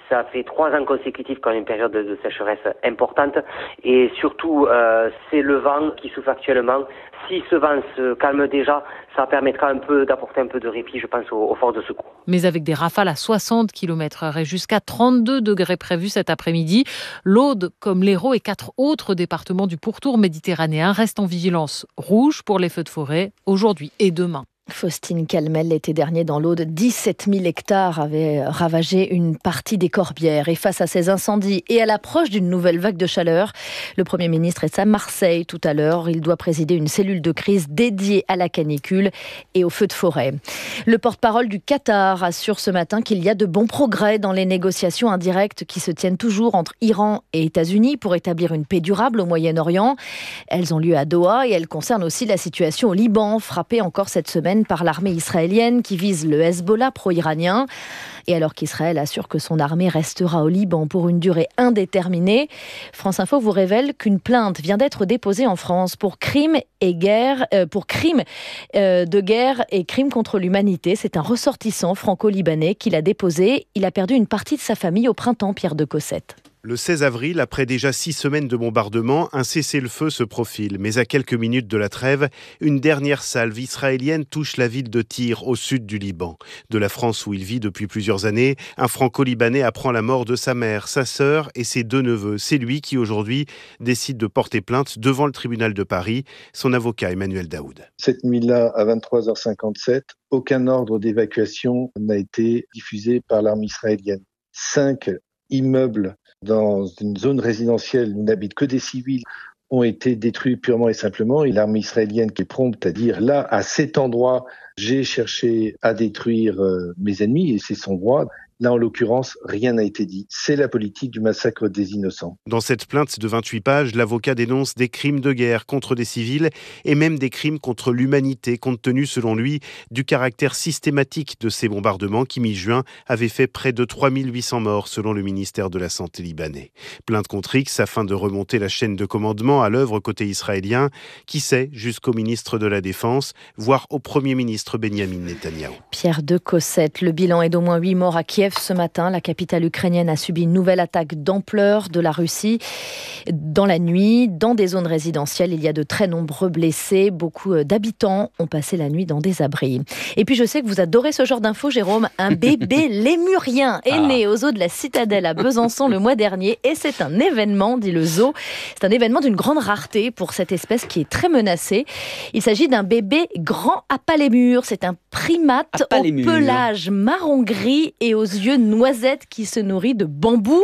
Ça fait trois ans consécutifs qu'on a une période de, de sécheresse importante et surtout euh, c'est le vent qui souffle actuellement. Si ce vent se calme déjà, ça permettra un peu d'apporter un peu de répit, je pense, aux, aux forces de secours. Mais avec des rafales à soixante kilomètres heure et jusqu'à trente-deux degrés prévus cet après-midi, l'Aude, comme l'Hérault et quatre autres départements du pourtour méditerranéen, restent en vigilance rouge pour les feux de forêt aujourd'hui et demain. Faustine Calmel, l'été dernier dans l'Aude, dix-sept mille hectares avaient ravagé une partie des Corbières. Et face à ces incendies et à l'approche d'une nouvelle vague de chaleur, le Premier ministre est à Marseille tout à l'heure. Il doit présider une cellule de crise dédiée à la canicule et aux feux de forêt. Le porte-parole du Qatar assure ce matin qu'il y a de bons progrès dans les négociations indirectes qui se tiennent toujours entre Iran et États-Unis pour établir une paix durable au Moyen-Orient. Elles ont lieu à Doha et elles concernent aussi la situation au Liban, frappée encore cette semaine par l'armée israélienne qui vise le Hezbollah pro-iranien. Et alors qu'Israël assure que son armée restera au Liban pour une durée indéterminée, France Info vous révèle qu'une plainte vient d'être déposée en France pour crimes et guerre, euh, pour crimes euh, de guerre et crimes contre l'humanité. C'est un ressortissant franco-libanais qui l'a déposée. Il a perdu une partie de sa famille au printemps, Pierre de Cossette. Le seize avril, après déjà six semaines de bombardement, un cessez-le-feu se profile. Mais à quelques minutes de la trêve, une dernière salve israélienne touche la ville de Tyr, au sud du Liban. De la France où il vit depuis plusieurs années, un franco-libanais apprend la mort de sa mère, sa sœur et ses deux neveux. C'est lui qui, aujourd'hui, décide de porter plainte devant le tribunal de Paris. Son avocat, Emmanuel Daoud. Cette nuit-là, à vingt-trois heures cinquante-sept, aucun ordre d'évacuation n'a été diffusé par l'armée israélienne. Cinq immeubles dans une zone résidentielle où n'habitent que des civils ont été détruits purement et simplement. Et l'armée israélienne qui est prompte à dire là, à cet endroit, j'ai cherché à détruire euh, mes ennemis et c'est son droit. Là, en l'occurrence, rien n'a été dit. C'est la politique du massacre des innocents. Dans cette plainte de vingt-huit pages, l'avocat dénonce des crimes de guerre contre des civils et même des crimes contre l'humanité, compte tenu, selon lui, du caractère systématique de ces bombardements qui, mi-juin, avaient fait près de trois mille huit cents morts, selon le ministère de la Santé libanais. Plainte contre X afin de remonter la chaîne de commandement à l'œuvre côté israélien, qui sait, jusqu'au ministre de la Défense, voire au Premier ministre Benyamin Netanyahou. Pierre de Cossette, le bilan est d'au moins huit morts à Kiev. Ce matin, la capitale ukrainienne a subi une nouvelle attaque d'ampleur de la Russie. Dans la nuit, dans des zones résidentielles, il y a de très nombreux blessés. Beaucoup d'habitants ont passé la nuit dans des abris. Et puis je sais que vous adorez ce genre d'infos, Jérôme. Un bébé lémurien est ah. né au zoo de la Citadelle à Besançon le mois dernier. Et c'est un événement, dit le zoo. C'est un événement d'une grande rareté pour cette espèce qui est très menacée. Il s'agit d'un bébé grand apalémur. C'est un primate au pelage marron-gris et aux yeux noisettes qui se nourrit de bambou.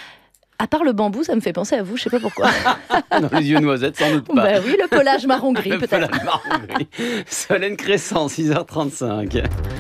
À part le bambou, ça me fait penser à vous, je sais pas pourquoi. Non, les yeux noisettes, sans doute pas. Bah oui, le pelage marron-gris le peut-être. Pelage marron-gris. Solène Crescent, six heures trente-cinq.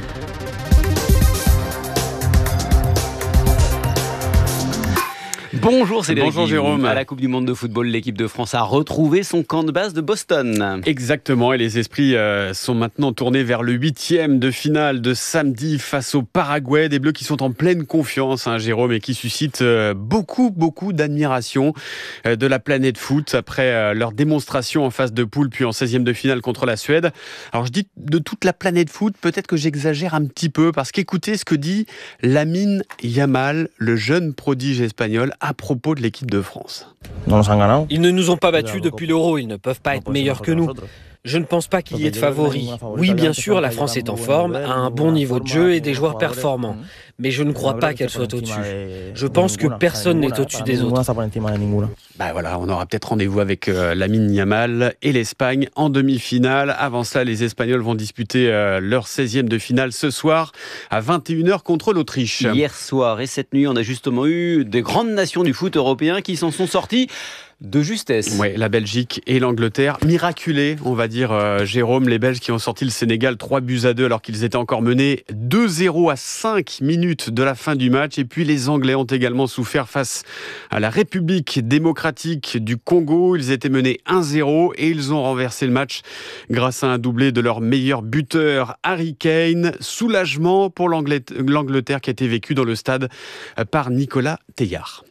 Bonjour Cédric. Bonjour Jérôme. À la Coupe du Monde de football, l'équipe de France a retrouvé son camp de base de Boston. Exactement, et les esprits euh, sont maintenant tournés vers le huitième de finale de samedi face au Paraguay. Des Bleus qui sont en pleine confiance, hein, Jérôme, et qui suscitent euh, beaucoup, beaucoup d'admiration euh, de la planète foot après euh, leur démonstration en phase de poule puis en seizième de finale contre la Suède. Alors je dis de toute la planète foot, peut-être que j'exagère un petit peu, parce qu'écoutez ce que dit Lamine Yamal, le jeune prodige espagnol, à propos de l'équipe de France. Ils ne nous ont pas battus depuis l'Euro, ils ne peuvent pas être meilleurs que nous. Je ne pense pas qu'il y ait de favoris. Oui, bien sûr, la France est en forme, a un bon niveau de jeu et des joueurs performants. Mais je ne crois pas qu'elle soit au-dessus. Je pense que personne n'est au-dessus des autres. Bah voilà, on aura peut-être rendez-vous avec euh, Lamine Yamal et l'Espagne en demi-finale. Avant cela, les Espagnols vont disputer euh, leur seizième de finale ce soir à vingt et une heures contre l'Autriche. Hier soir et cette nuit, on a justement eu des grandes nations du foot européen qui s'en sont sorties de justesse. Oui, la Belgique et l'Angleterre, miraculés, on va dire, euh, Jérôme, les Belges qui ont sorti le Sénégal trois buts à deux alors qu'ils étaient encore menés deux zéro à cinq minutes de la fin du match. Et puis les Anglais ont également souffert face à la République démocratique du Congo. Ils étaient menés un zéro et ils ont renversé le match grâce à un doublé de leur meilleur buteur, Harry Kane. Soulagement pour l'Angleterre qui a été vécu dans le stade par Nicolas Teillard.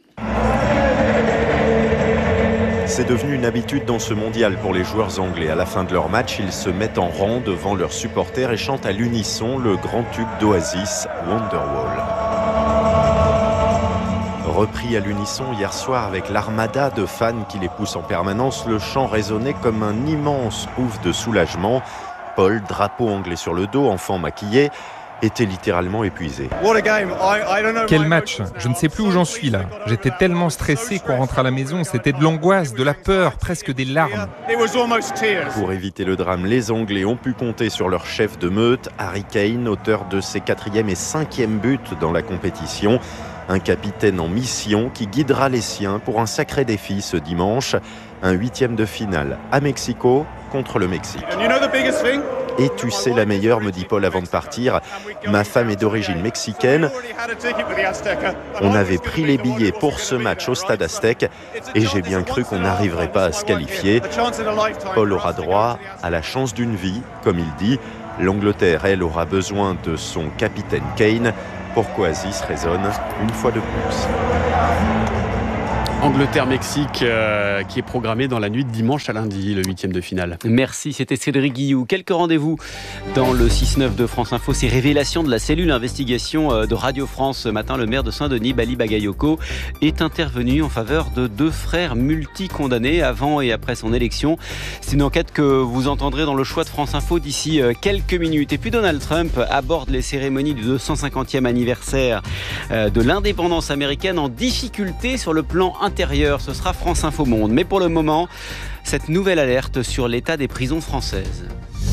C'est devenu une habitude dans ce mondial pour les joueurs anglais. À la fin de leur match, ils se mettent en rang devant leurs supporters et chantent à l'unisson le grand tube d'Oasis, Wonderwall. Repris à l'unisson hier soir avec l'armada de fans qui les poussent en permanence, le chant résonnait comme un immense ouf de soulagement. Paul, drapeau anglais sur le dos, enfant maquillé, était littéralement épuisé. Quel match! Je ne sais plus où j'en suis là. J'étais tellement stressé qu'on rentre à la maison, c'était de l'angoisse, de la peur, presque des larmes. Pour éviter le drame, les Anglais ont pu compter sur leur chef de meute, Harry Kane, auteur de ses quatrième et cinquième buts dans la compétition. Un capitaine en mission qui guidera les siens pour un sacré défi ce dimanche. Un huitième de finale à Mexico contre le Mexique. Et tu sais la meilleure, me dit Paul avant de partir. Ma femme est d'origine mexicaine. On avait pris les billets pour ce match au Stade Aztec et j'ai bien cru qu'on n'arriverait pas à se qualifier. Paul aura droit à la chance d'une vie, comme il dit. L'Angleterre, elle, aura besoin de son capitaine Kane. Pourquoi Oasis résonne une fois de plus. Angleterre-Mexique euh, qui est programmé dans la nuit de dimanche à lundi, le huitième de finale. Merci, c'était Cédric Guillou. Quelques rendez-vous dans le six neuf de France Info. Ces révélations de la cellule investigation de Radio France ce matin. Le maire de Saint-Denis, Bali Bagayoko, est intervenu en faveur de deux frères multi-condamnés avant et après son élection. C'est une enquête que vous entendrez dans le choix de France Info d'ici quelques minutes. Et puis Donald Trump aborde les cérémonies du deux cent cinquantième anniversaire de l'indépendance américaine en difficulté sur le plan international. Ce sera France Info Monde. Mais pour le moment, cette nouvelle alerte sur l'état des prisons françaises.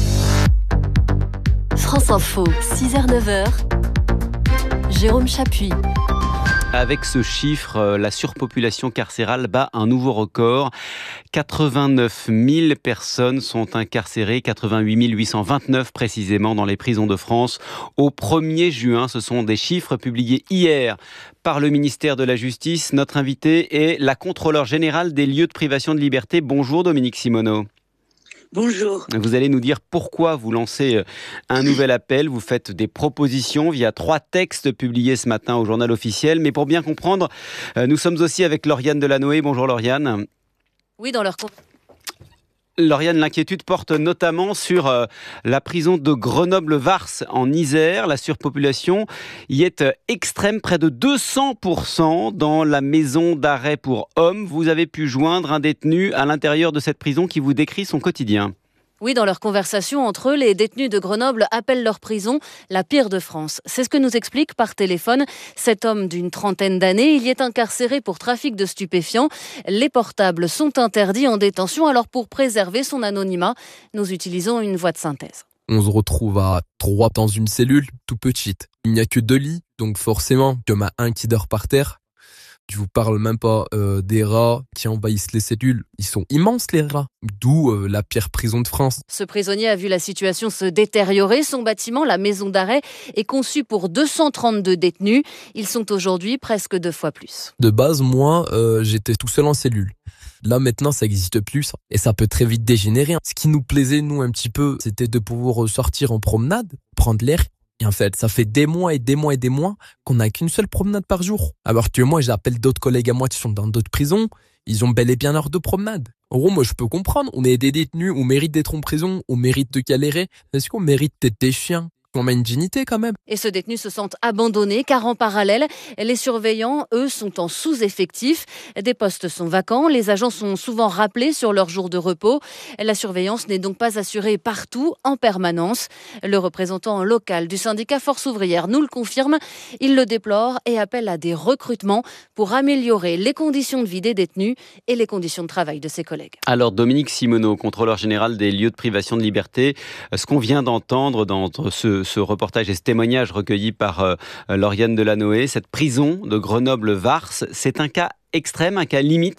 France Info, six heures neuf heures. Jérôme Chapuis. Avec ce chiffre, la surpopulation carcérale bat un nouveau record. quatre-vingt-neuf mille personnes sont incarcérées, quatre-vingt-huit mille huit cent vingt-neuf précisément dans les prisons de France. Au premier juin, ce sont des chiffres publiés hier par le ministère de la Justice. Notre invité est la contrôleure générale des lieux de privation de liberté. Bonjour Dominique Simoneau. Bonjour. Vous allez nous dire pourquoi vous lancez un nouvel appel. Vous faites des propositions via trois textes publiés ce matin au journal officiel. Mais pour bien comprendre, nous sommes aussi avec Lauriane Delanoë. Bonjour Lauriane. Oui, dans leur... Lauriane, l'inquiétude porte notamment sur euh, la prison de Grenoble-Vars en Isère. La surpopulation y est euh, extrême, près de deux cents pour cent dans la maison d'arrêt pour hommes. Vous avez pu joindre un détenu à l'intérieur de cette prison qui vous décrit son quotidien. Oui, dans leur conversation entre eux, les détenus de Grenoble appellent leur prison la pire de France. C'est ce que nous explique par téléphone cet homme d'une trentaine d'années. Il y est incarcéré pour trafic de stupéfiants. Les portables sont interdits en détention. Alors pour préserver son anonymat, nous utilisons une voix de synthèse. On se retrouve à trois dans une cellule tout petite. Il n'y a que deux lits, donc forcément, il y en a un qui dort par terre. Je vous parle même pas euh, des rats qui envahissent les cellules. Ils sont immenses les rats, d'où euh, la pire prison de France. Ce prisonnier a vu la situation se détériorer. Son bâtiment, la maison d'arrêt, est conçu pour deux cent trente-deux détenus. Ils sont aujourd'hui presque deux fois plus. De base, moi, euh, j'étais tout seul en cellule. Là, maintenant, ça n'existe plus, ça. Et ça peut très vite dégénérer. Ce qui nous plaisait, nous, un petit peu, c'était de pouvoir sortir en promenade, prendre l'air. Et en fait, ça fait des mois et des mois et des mois qu'on n'a qu'une seule promenade par jour. Alors que moi, j'appelle d'autres collègues à moi qui sont dans d'autres prisons. Ils ont bel et bien l'heure de promenade. En gros, moi, je peux comprendre. On est des détenus, on mérite d'être en prison, on mérite de galérer. Est-ce qu'on mérite d'être des chiens ? On a une dignité quand même. Et ce détenu se sent abandonné car en parallèle, les surveillants, eux, sont en sous-effectif. Des postes sont vacants, les agents sont souvent rappelés sur leurs jours de repos. La surveillance n'est donc pas assurée partout, en permanence. Le représentant local du syndicat Force ouvrière nous le confirme. Il le déplore et appelle à des recrutements pour améliorer les conditions de vie des détenus et les conditions de travail de ses collègues. Alors Dominique Simoneau, contrôleur général des lieux de privation de liberté, ce qu'on vient d'entendre dans ce ce reportage et ce témoignage recueilli par euh, Lauriane Delanoë, cette prison de Grenoble-Vars, c'est un cas extrême, un cas limite ?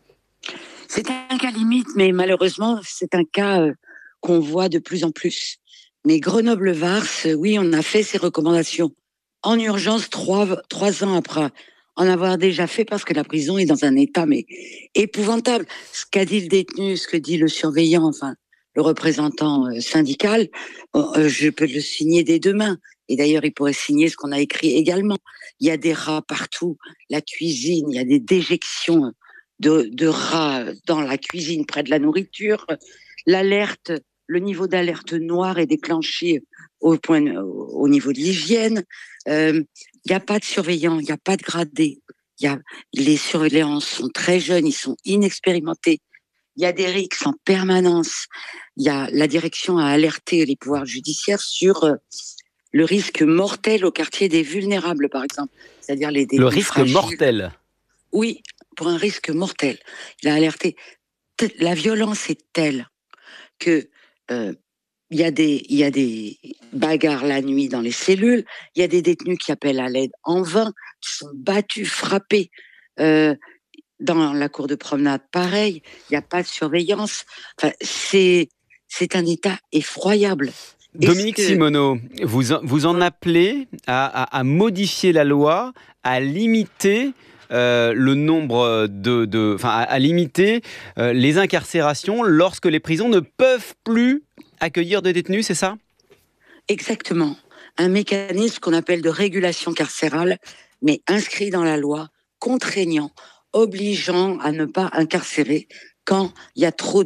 C'est un cas limite, mais malheureusement, c'est un cas euh, qu'on voit de plus en plus. Mais Grenoble-Vars, euh, oui, on a fait ces recommandations en urgence trois, trois ans après en avoir déjà fait parce que la prison est dans un état mais épouvantable. Ce qu'a dit le détenu, ce que dit le surveillant, enfin, le représentant syndical, je peux le signer dès demain. Et d'ailleurs, il pourrait signer ce qu'on a écrit également. Il y a des rats partout, la cuisine, il y a des déjections de, de rats dans la cuisine près de la nourriture. L'alerte, le niveau d'alerte noire est déclenché au, point, au niveau de l'hygiène. Euh, il n'y a pas de surveillant, il n'y a pas de gradé. Il y a, les surveillants sont très jeunes, ils sont inexpérimentés. Il y a des rixes en permanence. Il y a, la direction a alerté les pouvoirs judiciaires sur euh, le risque mortel au quartier des vulnérables, par exemple. C'est-à-dire les détenus Le risque fragiles. mortel. Oui, pour un risque mortel. Il a alerté. La violence est telle que euh, il y a des, il y a des bagarres la nuit dans les cellules. Il y a des détenus qui appellent à l'aide en vain, qui sont battus, frappés. Euh, dans la cour de promenade, pareil. Il n'y a pas de surveillance. Enfin, c'est, c'est un état effroyable. Dominique que... Simoneau, vous en, vous en appelez à, à, à modifier la loi, à limiter euh, le nombre de, de, enfin, à, à limiter euh, les incarcérations lorsque les prisons ne peuvent plus accueillir de détenus, c'est ça ? Exactement. Un mécanisme qu'on appelle de régulation carcérale, mais inscrit dans la loi, contraignant, obligeant à ne pas incarcérer quand il y a trop